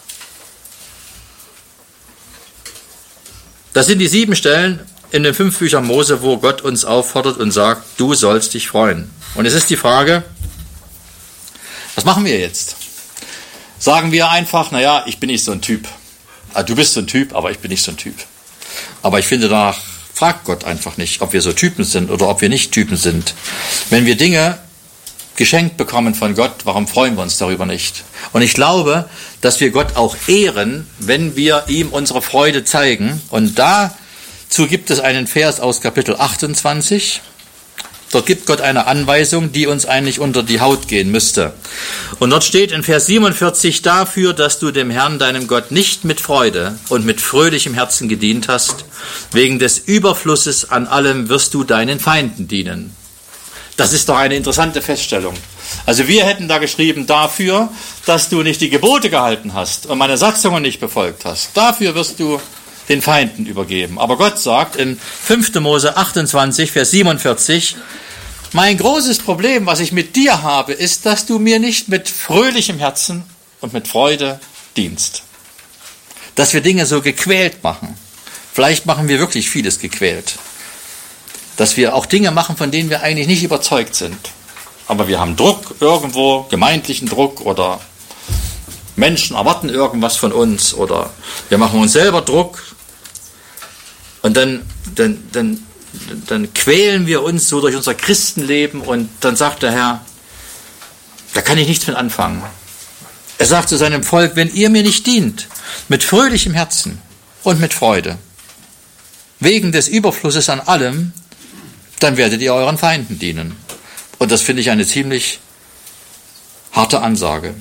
Das sind die sieben Stellen in den fünf Büchern Mose, wo Gott uns auffordert und sagt, du sollst dich freuen. Und es ist die Frage, was machen wir jetzt? Sagen wir einfach, naja, ich bin nicht so ein Typ. Ah, du bist so ein Typ, aber ich bin nicht so ein Typ. Aber ich finde, danach fragt Gott einfach nicht, ob wir so Typen sind oder ob wir nicht Typen sind. Wenn wir Dinge geschenkt bekommen von Gott, warum freuen wir uns darüber nicht? Und ich glaube, dass wir Gott auch ehren, wenn wir ihm unsere Freude zeigen. Und dazu gibt es einen Vers aus Kapitel achtundzwanzig. Dort gibt Gott eine Anweisung, die uns eigentlich unter die Haut gehen müsste. Und dort steht in Vers siebenundvierzig, dafür, dass du dem Herrn, deinem Gott, nicht mit Freude und mit fröhlichem Herzen gedient hast, wegen des Überflusses an allem wirst du deinen Feinden dienen. Das ist doch eine interessante Feststellung. Also wir hätten da geschrieben, dafür, dass du nicht die Gebote gehalten hast und meine Satzungen nicht befolgt hast. Dafür wirst du den Feinden übergeben. Aber Gott sagt in fünfter Mose achtundzwanzig, Vers siebenundvierzig, mein großes Problem, was ich mit dir habe, ist, dass du mir nicht mit fröhlichem Herzen und mit Freude dienst. Dass wir Dinge so gequält machen. Vielleicht machen wir wirklich vieles gequält. Dass wir auch Dinge machen, von denen wir eigentlich nicht überzeugt sind. Aber wir haben Druck irgendwo, gemeindlichen Druck oder Menschen erwarten irgendwas von uns oder wir machen uns selber Druck und dann, dann, dann, dann quälen wir uns so durch unser Christenleben und dann sagt der Herr, da kann ich nichts mit anfangen. Er sagt zu seinem Volk, wenn ihr mir nicht dient, mit fröhlichem Herzen und mit Freude, wegen des Überflusses an allem, dann werdet ihr euren Feinden dienen. Und das finde ich eine ziemlich harte Ansage.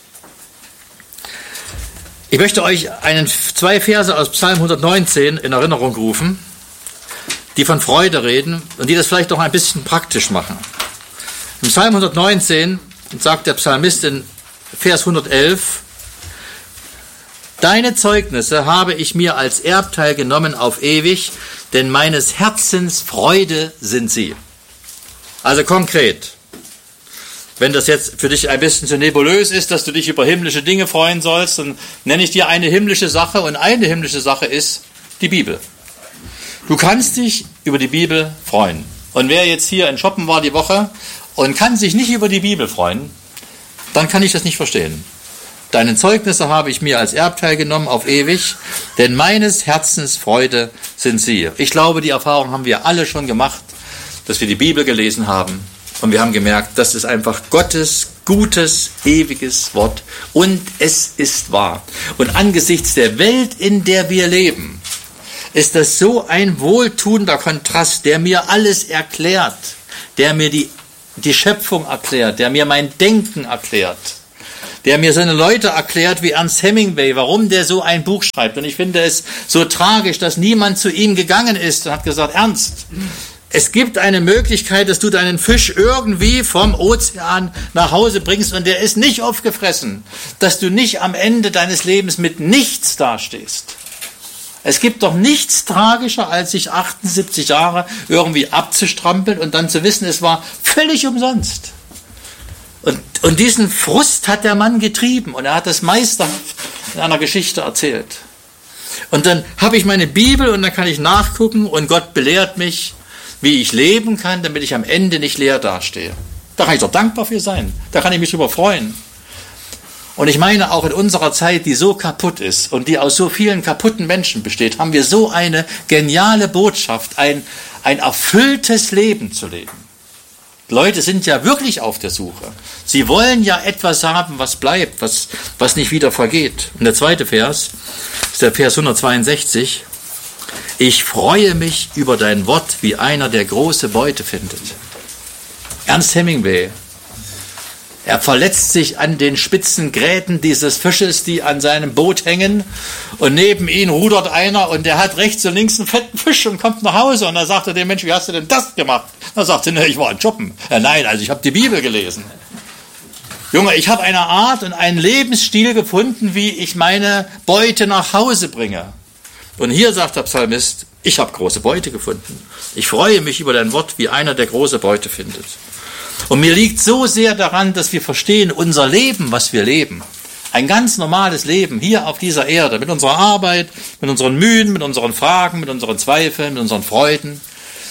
Ich möchte euch einen, zwei Verse aus Psalm hundertneunzehn in Erinnerung rufen, die von Freude reden und die das vielleicht auch ein bisschen praktisch machen. Im Psalm hundertneunzehn sagt der Psalmist in Vers hundertelf, deine Zeugnisse habe ich mir als Erbteil genommen auf ewig, denn meines Herzens Freude sind sie. Also konkret. Wenn das jetzt für dich ein bisschen zu nebulös ist, dass du dich über himmlische Dinge freuen sollst, dann nenne ich dir eine himmlische Sache. Und eine himmlische Sache ist die Bibel. Du kannst dich über die Bibel freuen. Und wer jetzt hier in Shoppen war die Woche und kann sich nicht über die Bibel freuen, dann kann ich das nicht verstehen. Deine Zeugnisse habe ich mir als Erbteil genommen auf ewig, denn meines Herzens Freude sind sie. Ich glaube, die Erfahrung haben wir alle schon gemacht, dass wir die Bibel gelesen haben. Und wir haben gemerkt, das ist einfach Gottes gutes, ewiges Wort. Und es ist wahr. Und angesichts der Welt, in der wir leben, ist das so ein wohltuender Kontrast, der mir alles erklärt, der mir die, die Schöpfung erklärt, der mir mein Denken erklärt, der mir seine Leute erklärt wie Ernst Hemingway, warum der so ein Buch schreibt. Und ich finde es so tragisch, dass niemand zu ihm gegangen ist und hat gesagt, Ernst, es gibt eine Möglichkeit, dass du deinen Fisch irgendwie vom Ozean nach Hause bringst und der ist nicht aufgefressen, dass du nicht am Ende deines Lebens mit nichts dastehst. Es gibt doch nichts tragischer, als sich achtundsiebzig Jahre irgendwie abzustrampeln und dann zu wissen, es war völlig umsonst. Und, und diesen Frust hat der Mann getrieben und er hat das meisterhaft in einer Geschichte erzählt. Und dann habe ich meine Bibel und dann kann ich nachgucken und Gott belehrt mich, wie ich leben kann, damit ich am Ende nicht leer dastehe. Da kann ich doch dankbar für sein. Da kann ich mich drüber freuen. Und ich meine, auch in unserer Zeit, die so kaputt ist und die aus so vielen kaputten Menschen besteht, haben wir so eine geniale Botschaft, ein, ein erfülltes Leben zu leben. Leute sind ja wirklich auf der Suche. Sie wollen ja etwas haben, was bleibt, was, was nicht wieder vergeht. Und der zweite Vers ist der Vers hundertzweiundsechzig. Ich freue mich über dein Wort, wie einer, der große Beute findet. Ernst Hemingway. Er verletzt sich an den spitzen Gräten dieses Fisches, die an seinem Boot hängen. Und neben ihm rudert einer und der hat rechts und links einen fetten Fisch und kommt nach Hause. Und er sagte dem Mensch, wie hast du denn das gemacht? Er sagte, ne, ich war am Shoppen. Ja, nein, also ich habe die Bibel gelesen. Junge, ich habe eine Art und einen Lebensstil gefunden, wie ich meine Beute nach Hause bringe. Und hier sagt der Psalmist, ich habe große Beute gefunden. Ich freue mich über dein Wort, wie einer, der große Beute findet. Und mir liegt so sehr daran, dass wir verstehen, unser Leben, was wir leben, ein ganz normales Leben hier auf dieser Erde, mit unserer Arbeit, mit unseren Mühen, mit unseren Fragen, mit unseren Zweifeln, mit unseren Freuden,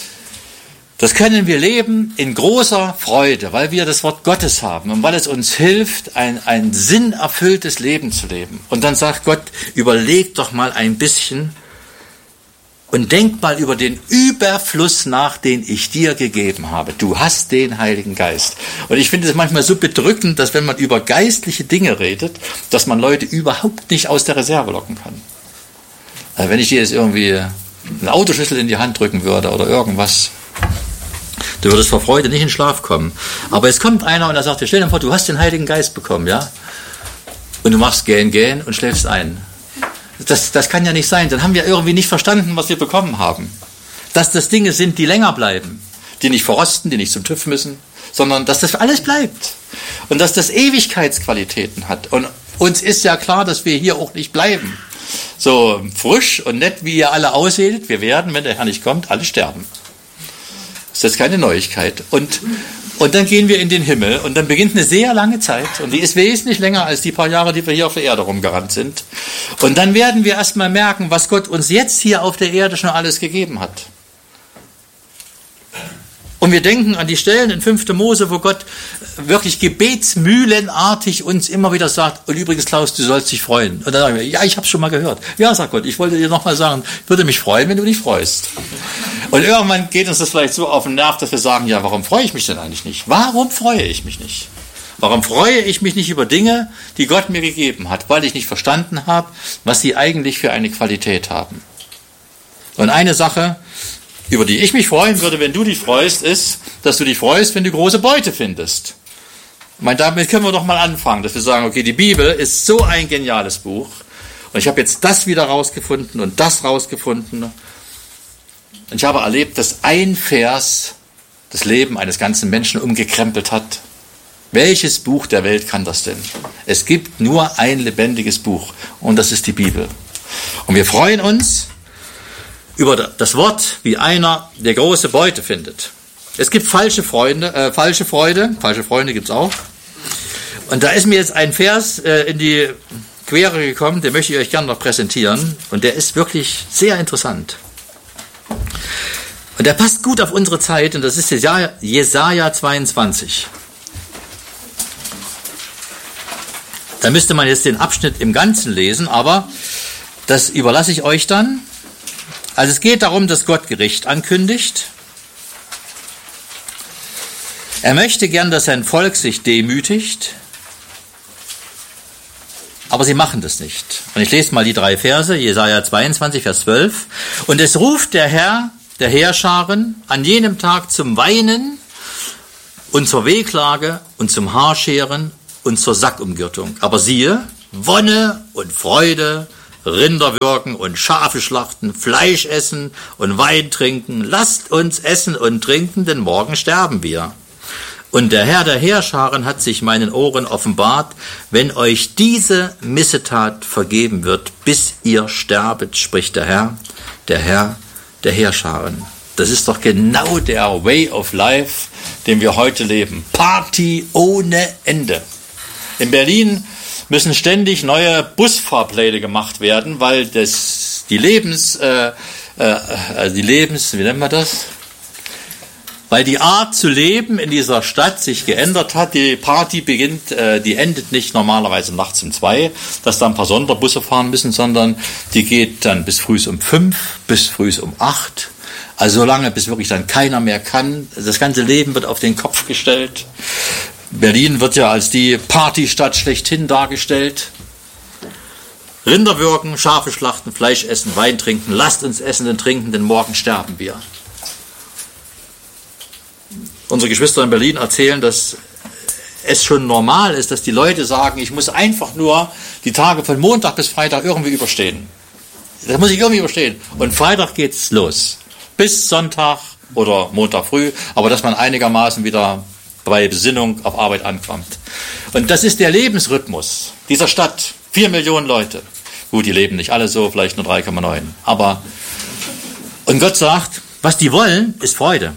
das können wir leben in großer Freude, weil wir das Wort Gottes haben und weil es uns hilft, ein, ein sinnerfülltes Leben zu leben. Und dann sagt Gott, überleg doch mal ein bisschen und denk mal über den Überfluss nach, den ich dir gegeben habe. Du hast den Heiligen Geist. Und ich finde es manchmal so bedrückend, dass wenn man über geistliche Dinge redet, dass man Leute überhaupt nicht aus der Reserve locken kann. Also wenn ich dir jetzt irgendwie einen Autoschlüssel in die Hand drücken würde oder irgendwas, du würdest vor Freude nicht in Schlaf kommen. Aber jetzt kommt einer und er sagt dir, stell dir vor, du hast den Heiligen Geist bekommen, ja? Und du machst gähn, gähn und schläfst ein. Das, das kann ja nicht sein. Dann haben wir irgendwie nicht verstanden, was wir bekommen haben. Dass das Dinge sind, die länger bleiben. Die nicht verrosten, die nicht zum TÜV müssen. Sondern dass das alles bleibt. Und dass das Ewigkeitsqualitäten hat. Und uns ist ja klar, dass wir hier auch nicht bleiben. So frisch und nett, wie ihr alle ausseht. Wir werden, wenn der Herr nicht kommt, alle sterben. Das ist jetzt keine Neuigkeit. Und, und dann gehen wir in den Himmel und dann beginnt eine sehr lange Zeit und die ist wesentlich länger als die paar Jahre, die wir hier auf der Erde rumgerannt sind. Und dann werden wir erstmal merken, was Gott uns jetzt hier auf der Erde schon alles gegeben hat. Und wir denken an die Stellen in fünften Mose, wo Gott wirklich gebetsmühlenartig uns immer wieder sagt, und übrigens Klaus, du sollst dich freuen. Und dann sagen wir, ja, ich habe es schon mal gehört. Ja, sagt Gott, ich wollte dir nochmal sagen, ich würde mich freuen, wenn du dich freust. Und irgendwann geht uns das vielleicht so auf den Nerv, dass wir sagen, ja, warum freue ich mich denn eigentlich nicht? Warum freue ich mich nicht? Warum freue ich mich nicht über Dinge, die Gott mir gegeben hat? Weil ich nicht verstanden habe, was sie eigentlich für eine Qualität haben. Und eine Sache, über die ich mich freuen würde, wenn du dich freust, ist, dass du dich freust, wenn du große Beute findest. Ich meine, damit können wir doch mal anfangen, dass wir sagen, okay, die Bibel ist so ein geniales Buch und ich habe jetzt das wieder rausgefunden und das rausgefunden. Und ich habe erlebt, dass ein Vers das Leben eines ganzen Menschen umgekrempelt hat. Welches Buch der Welt kann das denn? Es gibt nur ein lebendiges Buch und das ist die Bibel. Und wir freuen uns über das Wort, wie einer, der große Beute findet. Es gibt falsche Freunde, äh, falsche Freude, falsche Freunde gibt's auch. Und da ist mir jetzt ein Vers äh, in die Quere gekommen, den möchte ich euch gerne noch präsentieren. Und der ist wirklich sehr interessant. Und der passt gut auf unsere Zeit, und das ist Jesaja, Jesaja zweiundzwanzig. Da müsste man jetzt den Abschnitt im Ganzen lesen, aber das überlasse ich euch dann. Also es geht darum, dass Gott Gericht ankündigt. Er möchte gern, dass sein Volk sich demütigt. Aber sie machen das nicht. Und ich lese mal die drei Verse, Jesaja zweiundzwanzig, Vers zwölf. Und es ruft der Herr der Heerscharen an jenem Tag zum Weinen und zur Wehklage und zum Haarscheren und zur Sackumgürtung. Aber siehe, Wonne und Freude, Rinder würgen und Schafe schlachten, Fleisch essen und Wein trinken. Lasst uns essen und trinken, denn morgen sterben wir. Und der Herr der Heerscharen hat sich meinen Ohren offenbart, wenn euch diese Missetat vergeben wird, bis ihr sterbet, spricht der Herr, der Herr der Heerscharen. Das ist doch genau der Way of Life, den wir heute leben. Party ohne Ende. In Berlin müssen ständig neue Busfahrpläne gemacht werden, weil das die Lebens, äh, äh, also die Lebens, wie nennt man das? Weil die Art zu leben in dieser Stadt sich geändert hat. Die Party beginnt, äh, die endet nicht normalerweise nachts um zwei, dass da ein paar Sonderbusse fahren müssen, sondern die geht dann bis früh um fünf, bis früh um acht. Also so lange, bis wirklich dann keiner mehr kann. Das ganze Leben wird auf den Kopf gestellt. Berlin wird ja als die Partystadt schlechthin dargestellt. Rinder würgen, Schafe schlachten, Fleisch essen, Wein trinken. Lasst uns essen und trinken, denn morgen sterben wir. Unsere Geschwister in Berlin erzählen, dass es schon normal ist, dass die Leute sagen, ich muss einfach nur die Tage von Montag bis Freitag irgendwie überstehen. Das muss ich irgendwie überstehen. Und Freitag geht's los. Bis Sonntag oder Montag früh, aber dass man einigermaßen wieder bei Besinnung auf Arbeit ankommt. Und das ist der Lebensrhythmus dieser Stadt. Vier Millionen Leute. Gut, die leben nicht alle so, vielleicht nur drei Komma neun. Aber, und Gott sagt, was die wollen, ist Freude.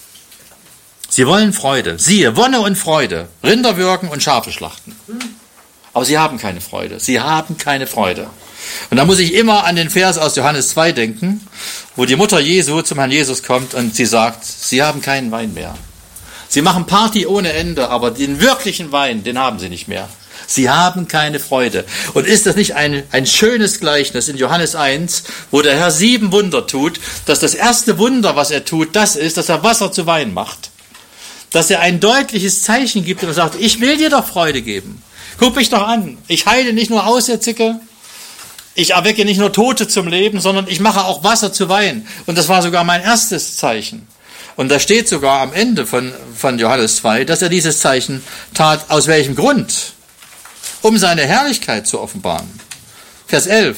Sie wollen Freude. Siehe, Wonne und Freude. Rinder würgen und Schafe schlachten. Aber sie haben keine Freude. Sie haben keine Freude. Und da muss ich immer an den Vers aus Johannes zwei denken, wo die Mutter Jesu zum Herrn Jesus kommt und sie sagt, sie haben keinen Wein mehr. Sie machen Party ohne Ende, aber den wirklichen Wein, den haben sie nicht mehr. Sie haben keine Freude. Und ist das nicht ein, ein schönes Gleichnis in Johannes eins, wo der Herr sieben Wunder tut, dass das erste Wunder, was er tut, das ist, dass er Wasser zu Wein macht. Dass er ein deutliches Zeichen gibt und sagt, ich will dir doch Freude geben. Guck mich doch an. Ich heile nicht nur Aussätzige, ich erwecke nicht nur Tote zum Leben, sondern ich mache auch Wasser zu Wein. Und das war sogar mein erstes Zeichen. Und da steht sogar am Ende von, von Johannes zwei, dass er dieses Zeichen tat. Aus welchem Grund? Um seine Herrlichkeit zu offenbaren. Vers elf.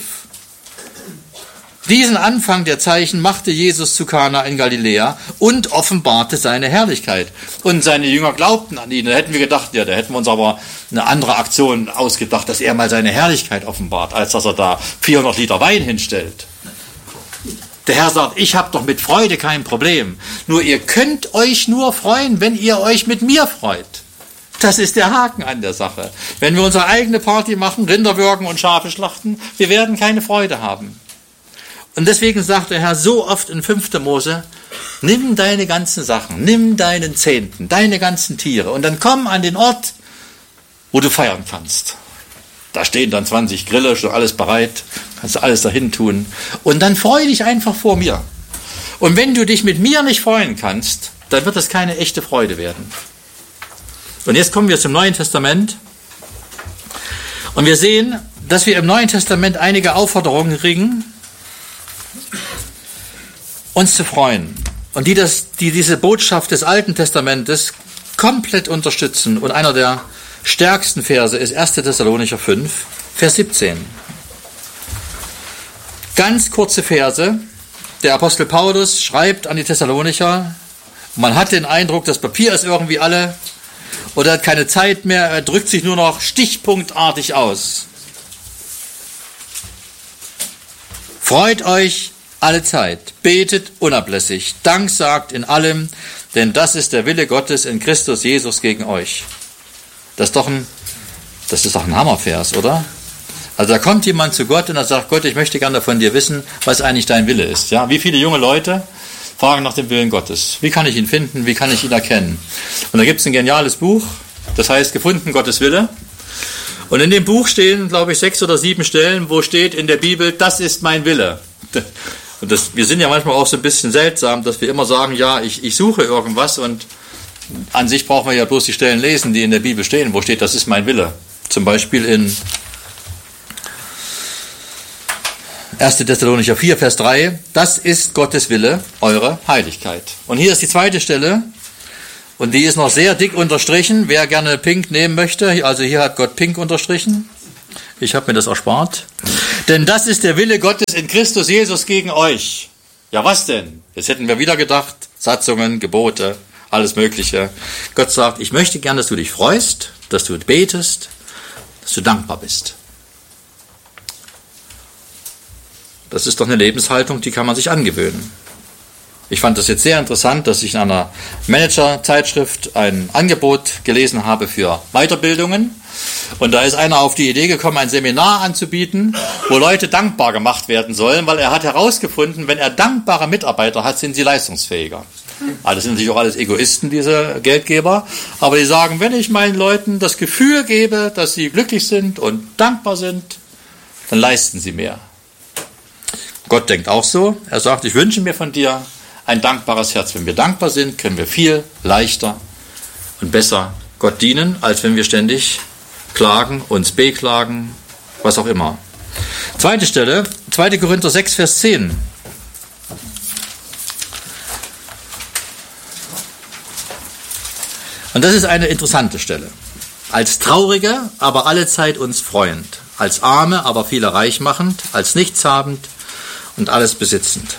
Diesen Anfang der Zeichen machte Jesus zu Kana in Galiläa und offenbarte seine Herrlichkeit. Und seine Jünger glaubten an ihn. Da hätten wir gedacht, ja, da hätten wir uns aber eine andere Aktion ausgedacht, dass er mal seine Herrlichkeit offenbart, als dass er da vierhundert Liter Wein hinstellt. Der Herr sagt, ich habe doch mit Freude kein Problem. Nur ihr könnt euch nur freuen, wenn ihr euch mit mir freut. Das ist der Haken an der Sache. Wenn wir unsere eigene Party machen, Rinder würgen und Schafe schlachten, wir werden keine Freude haben. Und deswegen sagt der Herr so oft in fünfter Mose, nimm deine ganzen Sachen, nimm deinen Zehnten, deine ganzen Tiere und dann komm an den Ort, wo du feiern kannst. Da stehen dann zwanzig Grille, schon alles bereit, kannst du alles dahin tun. Und dann freu dich einfach vor mir. Und wenn du dich mit mir nicht freuen kannst, dann wird das keine echte Freude werden. Und jetzt kommen wir zum Neuen Testament. Und wir sehen, dass wir im Neuen Testament einige Aufforderungen kriegen, uns zu freuen. Und die, das, die diese Botschaft des Alten Testamentes komplett unterstützen. Und einer der stärksten Verse ist erster Thessalonicher fünf, Vers siebzehn. Ganz kurze Verse. Der Apostel Paulus schreibt an die Thessalonicher. Man hat den Eindruck, das Papier ist irgendwie alle. Oder hat keine Zeit mehr. Er drückt sich nur noch stichpunktartig aus. Freut euch alle Zeit, betet unablässig, Dank sagt in allem, denn das ist der Wille Gottes in Christus Jesus gegen euch. Das ist doch ein, das ist doch ein Hammervers, oder? Also da kommt jemand zu Gott und er sagt, Gott, ich möchte gerne von dir wissen, was eigentlich dein Wille ist. Ja, wie viele junge Leute fragen nach dem Willen Gottes. Wie kann ich ihn finden? Wie kann ich ihn erkennen? Und da gibt es ein geniales Buch, das heißt Gefunden Gottes Wille. Und in dem Buch stehen, glaube ich, sechs oder sieben Stellen, wo steht in der Bibel, das ist mein Wille. Und das, wir sind ja manchmal auch so ein bisschen seltsam, dass wir immer sagen, ja, ich, ich suche irgendwas und an sich brauchen wir ja bloß die Stellen lesen, die in der Bibel stehen, wo steht, das ist mein Wille. Zum Beispiel in erster Thessalonicher vier, Vers drei, das ist Gottes Wille, eure Heiligkeit. Und hier ist die zweite Stelle, und die ist noch sehr dick unterstrichen, wer gerne Pink nehmen möchte, also hier hat Gott Pink unterstrichen, ich habe mir das erspart. Denn das ist der Wille Gottes in Christus Jesus gegen euch. Ja, was denn? Jetzt hätten wir wieder gedacht, Satzungen, Gebote, alles Mögliche. Gott sagt, ich möchte gern, dass du dich freust, dass du betest, dass du dankbar bist. Das ist doch eine Lebenshaltung, die kann man sich angewöhnen. Ich fand das jetzt sehr interessant, dass ich in einer Manager-Zeitschrift ein Angebot gelesen habe für Weiterbildungen. Und da ist einer auf die Idee gekommen, ein Seminar anzubieten, wo Leute dankbar gemacht werden sollen, weil er hat herausgefunden, wenn er dankbare Mitarbeiter hat, sind sie leistungsfähiger. Also das sind natürlich auch alles Egoisten, diese Geldgeber. Aber die sagen, wenn ich meinen Leuten das Gefühl gebe, dass sie glücklich sind und dankbar sind, dann leisten sie mehr. Gott denkt auch so. Er sagt, ich wünsche mir von dir ein dankbares Herz. Wenn wir dankbar sind, können wir viel leichter und besser Gott dienen, als wenn wir ständig klagen, uns beklagen, was auch immer. Zweite Stelle, zweiter Korinther sechs, Vers zehn. Und das ist eine interessante Stelle. Als Traurige, aber allezeit uns freuend. Als Arme, aber viele reich machend. Als Nichtshabend und alles besitzend.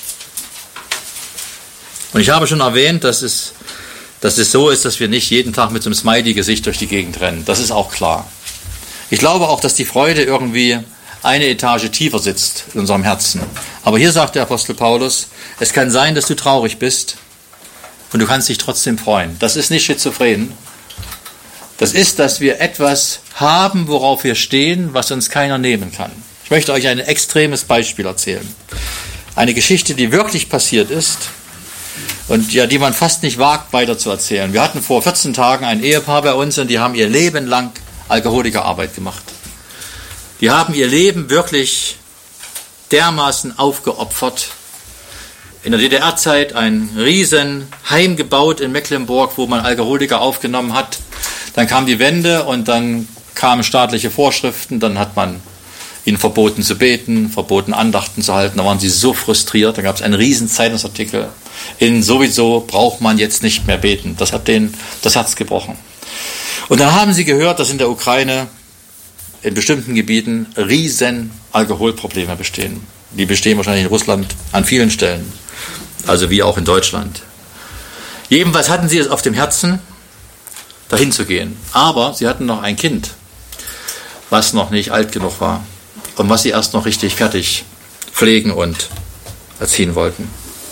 Und ich habe schon erwähnt, dass es, dass es so ist, dass wir nicht jeden Tag mit so einem Smiley-Gesicht durch die Gegend rennen. Das ist auch klar. Ich glaube auch, dass die Freude irgendwie eine Etage tiefer sitzt in unserem Herzen. Aber hier sagt der Apostel Paulus, es kann sein, dass du traurig bist und du kannst dich trotzdem freuen. Das ist nicht schizophren. Das ist, dass wir etwas haben, worauf wir stehen, was uns keiner nehmen kann. Ich möchte euch ein extremes Beispiel erzählen. Eine Geschichte, die wirklich passiert ist und ja, die man fast nicht wagt, weiter zu erzählen. Wir hatten vor vierzehn Tagen ein Ehepaar bei uns und die haben ihr Leben lang Alkoholikerarbeit gemacht. Die haben ihr Leben wirklich dermaßen aufgeopfert. In der D D R-Zeit ein riesen Heim gebaut in Mecklenburg, wo man Alkoholiker aufgenommen hat. Dann kam die Wende und dann kamen staatliche Vorschriften, dann hat man ihnen verboten zu beten, verboten Andachten zu halten. Da waren sie so frustriert, da gab es einen riesen Zeitungsartikel. In sowieso braucht man jetzt nicht mehr beten. Das hat denen das Herz gebrochen. Und dann haben sie gehört, dass in der Ukraine in bestimmten Gebieten riesen Alkoholprobleme bestehen. Die bestehen wahrscheinlich in Russland an vielen Stellen, also wie auch in Deutschland. Jedenfalls hatten sie es auf dem Herzen, dahin zu gehen. Aber sie hatten noch ein Kind, was noch nicht alt genug war und was sie erst noch richtig fertig pflegen und erziehen wollten.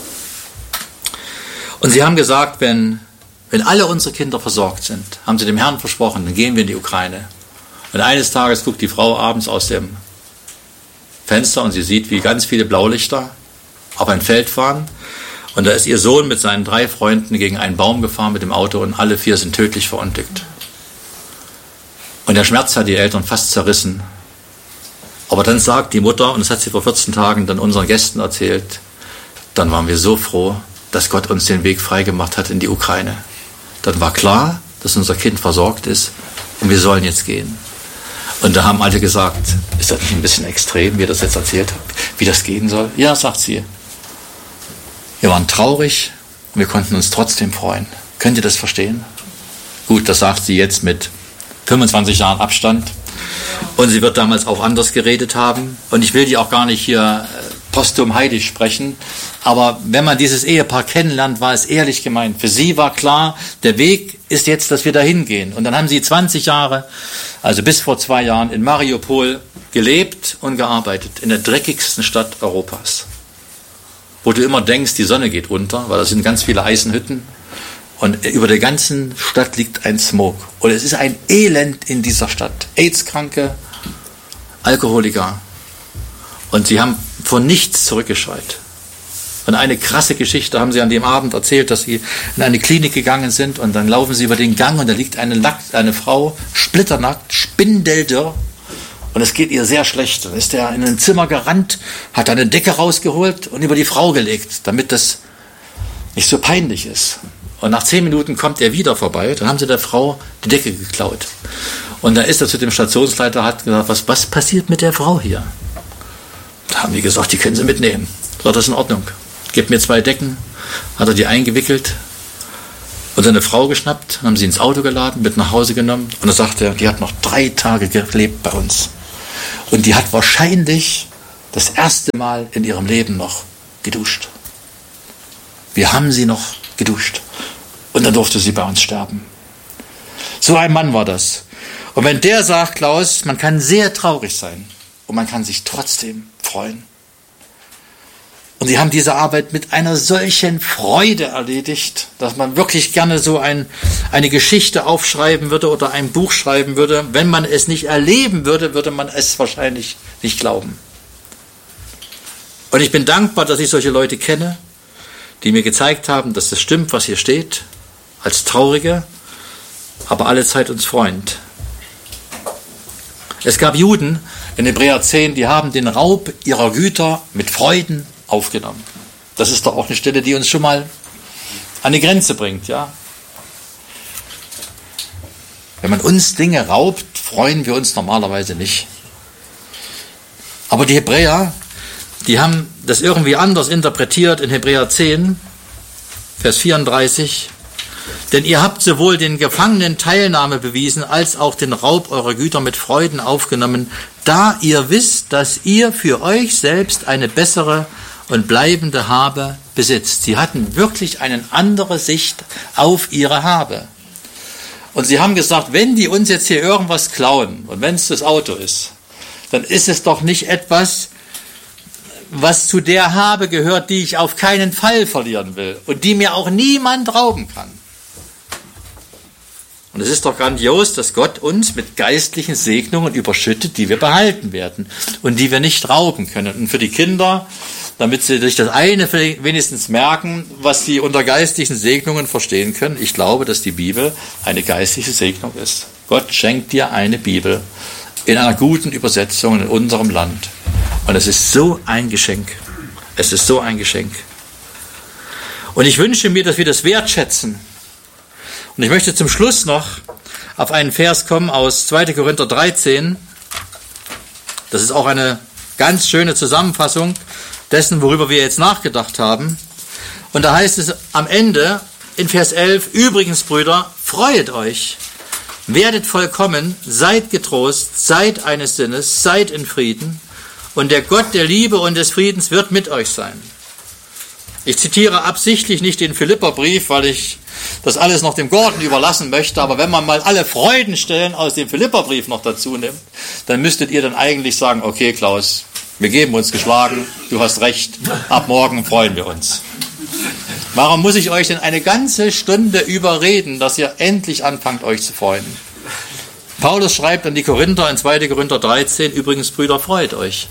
Und sie haben gesagt, wenn, wenn alle unsere Kinder versorgt sind, haben sie dem Herrn versprochen, dann gehen wir in die Ukraine. Und eines Tages guckt die Frau abends aus dem Fenster und sie sieht, wie ganz viele Blaulichter auf ein Feld fahren. Und da ist ihr Sohn mit seinen drei Freunden gegen einen Baum gefahren mit dem Auto und alle vier sind tödlich verunglückt. Und der Schmerz hat die Eltern fast zerrissen. Aber dann sagt die Mutter, und das hat sie vor vierzehn Tagen dann unseren Gästen erzählt, dann waren wir so froh, dass Gott uns den Weg freigemacht hat in die Ukraine. Dann war klar, dass unser Kind versorgt ist und wir sollen jetzt gehen. Und da haben alle gesagt, ist das nicht ein bisschen extrem, wie ihr das jetzt erzählt habt, wie das gehen soll? Ja, sagt sie. Wir waren traurig und wir konnten uns trotzdem freuen. Könnt ihr das verstehen? Gut, das sagt sie jetzt mit fünfundzwanzig Jahren Abstand. Und sie wird damals auch anders geredet haben. Und ich will die auch gar nicht hier posthum heilig sprechen. Aber wenn man dieses Ehepaar kennenlernt, war es ehrlich gemeint. Für sie war klar, der Weg ist jetzt, dass wir dahin gehen. Und dann haben sie zwanzig Jahre, also bis vor zwei Jahren, in Mariupol gelebt und gearbeitet. In der dreckigsten Stadt Europas. Wo du immer denkst, die Sonne geht unter, weil da sind ganz viele Eisenhütten. Und über der ganzen Stadt liegt ein Smog. Und es ist ein Elend in dieser Stadt. AIDS-Kranke, Alkoholiker. Und sie haben vor nichts zurückgescheut. Und eine krasse Geschichte haben sie an dem Abend erzählt, dass sie in eine Klinik gegangen sind und dann laufen sie über den Gang und da liegt eine, nackt, eine Frau, splitternackt, spindeldürr. Und es geht ihr sehr schlecht. Dann ist er in ein Zimmer gerannt, hat eine Decke rausgeholt und über die Frau gelegt, damit das nicht so peinlich ist. Und nach zehn Minuten kommt er wieder vorbei, dann haben sie der Frau die Decke geklaut. Und da ist er zu dem Stationsleiter, hat gesagt, was, was passiert mit der Frau hier? Da haben die gesagt, die können sie mitnehmen. War das in Ordnung? Gebt mir zwei Decken, hat er die eingewickelt und seine Frau geschnappt, haben sie ins Auto geladen, mit nach Hause genommen. Und er sagte, die hat noch drei Tage gelebt bei uns. Und die hat wahrscheinlich das erste Mal in ihrem Leben noch geduscht. Wir haben sie noch geduscht. Und dann durfte sie bei uns sterben. So ein Mann war das. Und wenn der sagt, Klaus, man kann sehr traurig sein und man kann sich trotzdem freuen. Und sie haben diese Arbeit mit einer solchen Freude erledigt, dass man wirklich gerne so ein, eine Geschichte aufschreiben würde oder ein Buch schreiben würde. Wenn man es nicht erleben würde, würde man es wahrscheinlich nicht glauben. Und ich bin dankbar, dass ich solche Leute kenne, die mir gezeigt haben, dass das stimmt, was hier steht, als Traurige, aber allezeit uns Freund. Es gab Juden in Hebräer zehn, die haben den Raub ihrer Güter mit Freuden aufgenommen. Das ist doch auch eine Stelle, die uns schon mal an die Grenze bringt, ja. Wenn man uns Dinge raubt, freuen wir uns normalerweise nicht. Aber die Hebräer, die haben das irgendwie anders interpretiert in Hebräer zehn, Vers vierunddreißig. Denn ihr habt sowohl den Gefangenen Teilnahme bewiesen, als auch den Raub eurer Güter mit Freuden aufgenommen, da ihr wisst, dass ihr für euch selbst eine bessere und bleibende Habe besitzt. Sie hatten wirklich eine andere Sicht auf ihre Habe. Und sie haben gesagt, wenn die uns jetzt hier irgendwas klauen, und wenn es das Auto ist, dann ist es doch nicht etwas, was zu der Habe gehört, die ich auf keinen Fall verlieren will und die mir auch niemand rauben kann. Und es ist doch grandios, dass Gott uns mit geistlichen Segnungen überschüttet, die wir behalten werden und die wir nicht rauben können. Und für die Kinder, damit sie durch das eine wenigstens merken, was sie unter geistlichen Segnungen verstehen können. Ich glaube, dass die Bibel eine geistliche Segnung ist. Gott schenkt dir eine Bibel in einer guten Übersetzung in unserem Land. Und es ist so ein Geschenk. Es ist so ein Geschenk. Und ich wünsche mir, dass wir das wertschätzen. Und ich möchte zum Schluss noch auf einen Vers kommen aus zweiter Korinther dreizehn. Das ist auch eine ganz schöne Zusammenfassung dessen, worüber wir jetzt nachgedacht haben. Und da heißt es am Ende in Vers elf, übrigens, Brüder, freuet euch, werdet vollkommen, seid getrost, seid eines Sinnes, seid in Frieden, und der Gott der Liebe und des Friedens wird mit euch sein. Ich zitiere absichtlich nicht den Philipperbrief, weil ich das alles noch dem Gordon überlassen möchte, aber wenn man mal alle Freudenstellen aus dem Philipperbrief noch dazu nimmt, dann müsstet ihr dann eigentlich sagen, okay Klaus, wir geben uns geschlagen, du hast recht, ab morgen freuen wir uns. Warum muss ich euch denn eine ganze Stunde überreden, dass ihr endlich anfangt, euch zu freuen? Paulus schreibt an die Korinther in zweiter Korinther dreizehn, übrigens, Brüder, freut euch.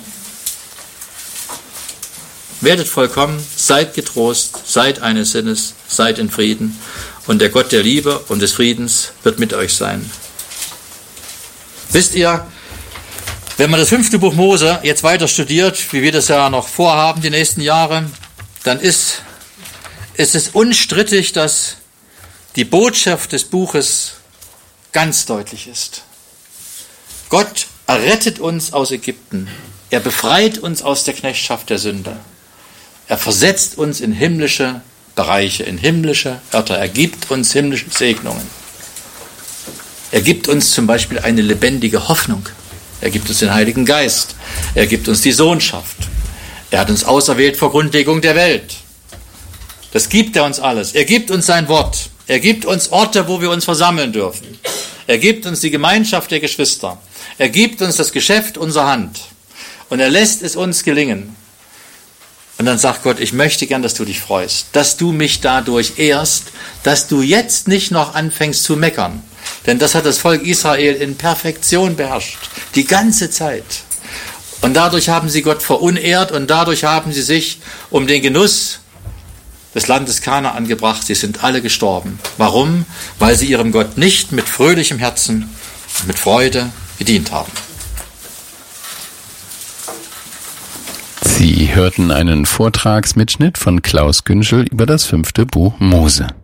Werdet vollkommen, seid getrost, seid eines Sinnes, seid in Frieden, und der Gott der Liebe und des Friedens wird mit euch sein. Wisst ihr, wenn man das fünfte Buch Mose jetzt weiter studiert, wie wir das ja noch vorhaben die nächsten Jahre, dann ist, ist es unstrittig, dass die Botschaft des Buches ganz deutlich ist. Gott errettet uns aus Ägypten. Er befreit uns aus der Knechtschaft der Sünde. Er versetzt uns in himmlische Bereiche, in himmlische Örter. Er gibt uns himmlische Segnungen. Er gibt uns zum Beispiel eine lebendige Hoffnung. Er gibt uns den Heiligen Geist. Er gibt uns die Sohnschaft. Er hat uns auserwählt vor Grundlegung der Welt. Das gibt er uns alles. Er gibt uns sein Wort. Er gibt uns Orte, wo wir uns versammeln dürfen. Er gibt uns die Gemeinschaft der Geschwister. Er gibt uns das Geschäft unserer Hand. Und er lässt es uns gelingen. Und dann sagt Gott, ich möchte gern, dass du dich freust, dass du mich dadurch ehrst, dass du jetzt nicht noch anfängst zu meckern. Denn das hat das Volk Israel in Perfektion beherrscht, die ganze Zeit. Und dadurch haben sie Gott verunehrt und dadurch haben sie sich um den Genuss des Landes Kanaan gebracht. Sie sind alle gestorben. Warum? Weil sie ihrem Gott nicht mit fröhlichem Herzen und mit Freude gedient haben. Sie hörten einen Vortragsmitschnitt von Klaus Günschel über das fünfte Buch Mose.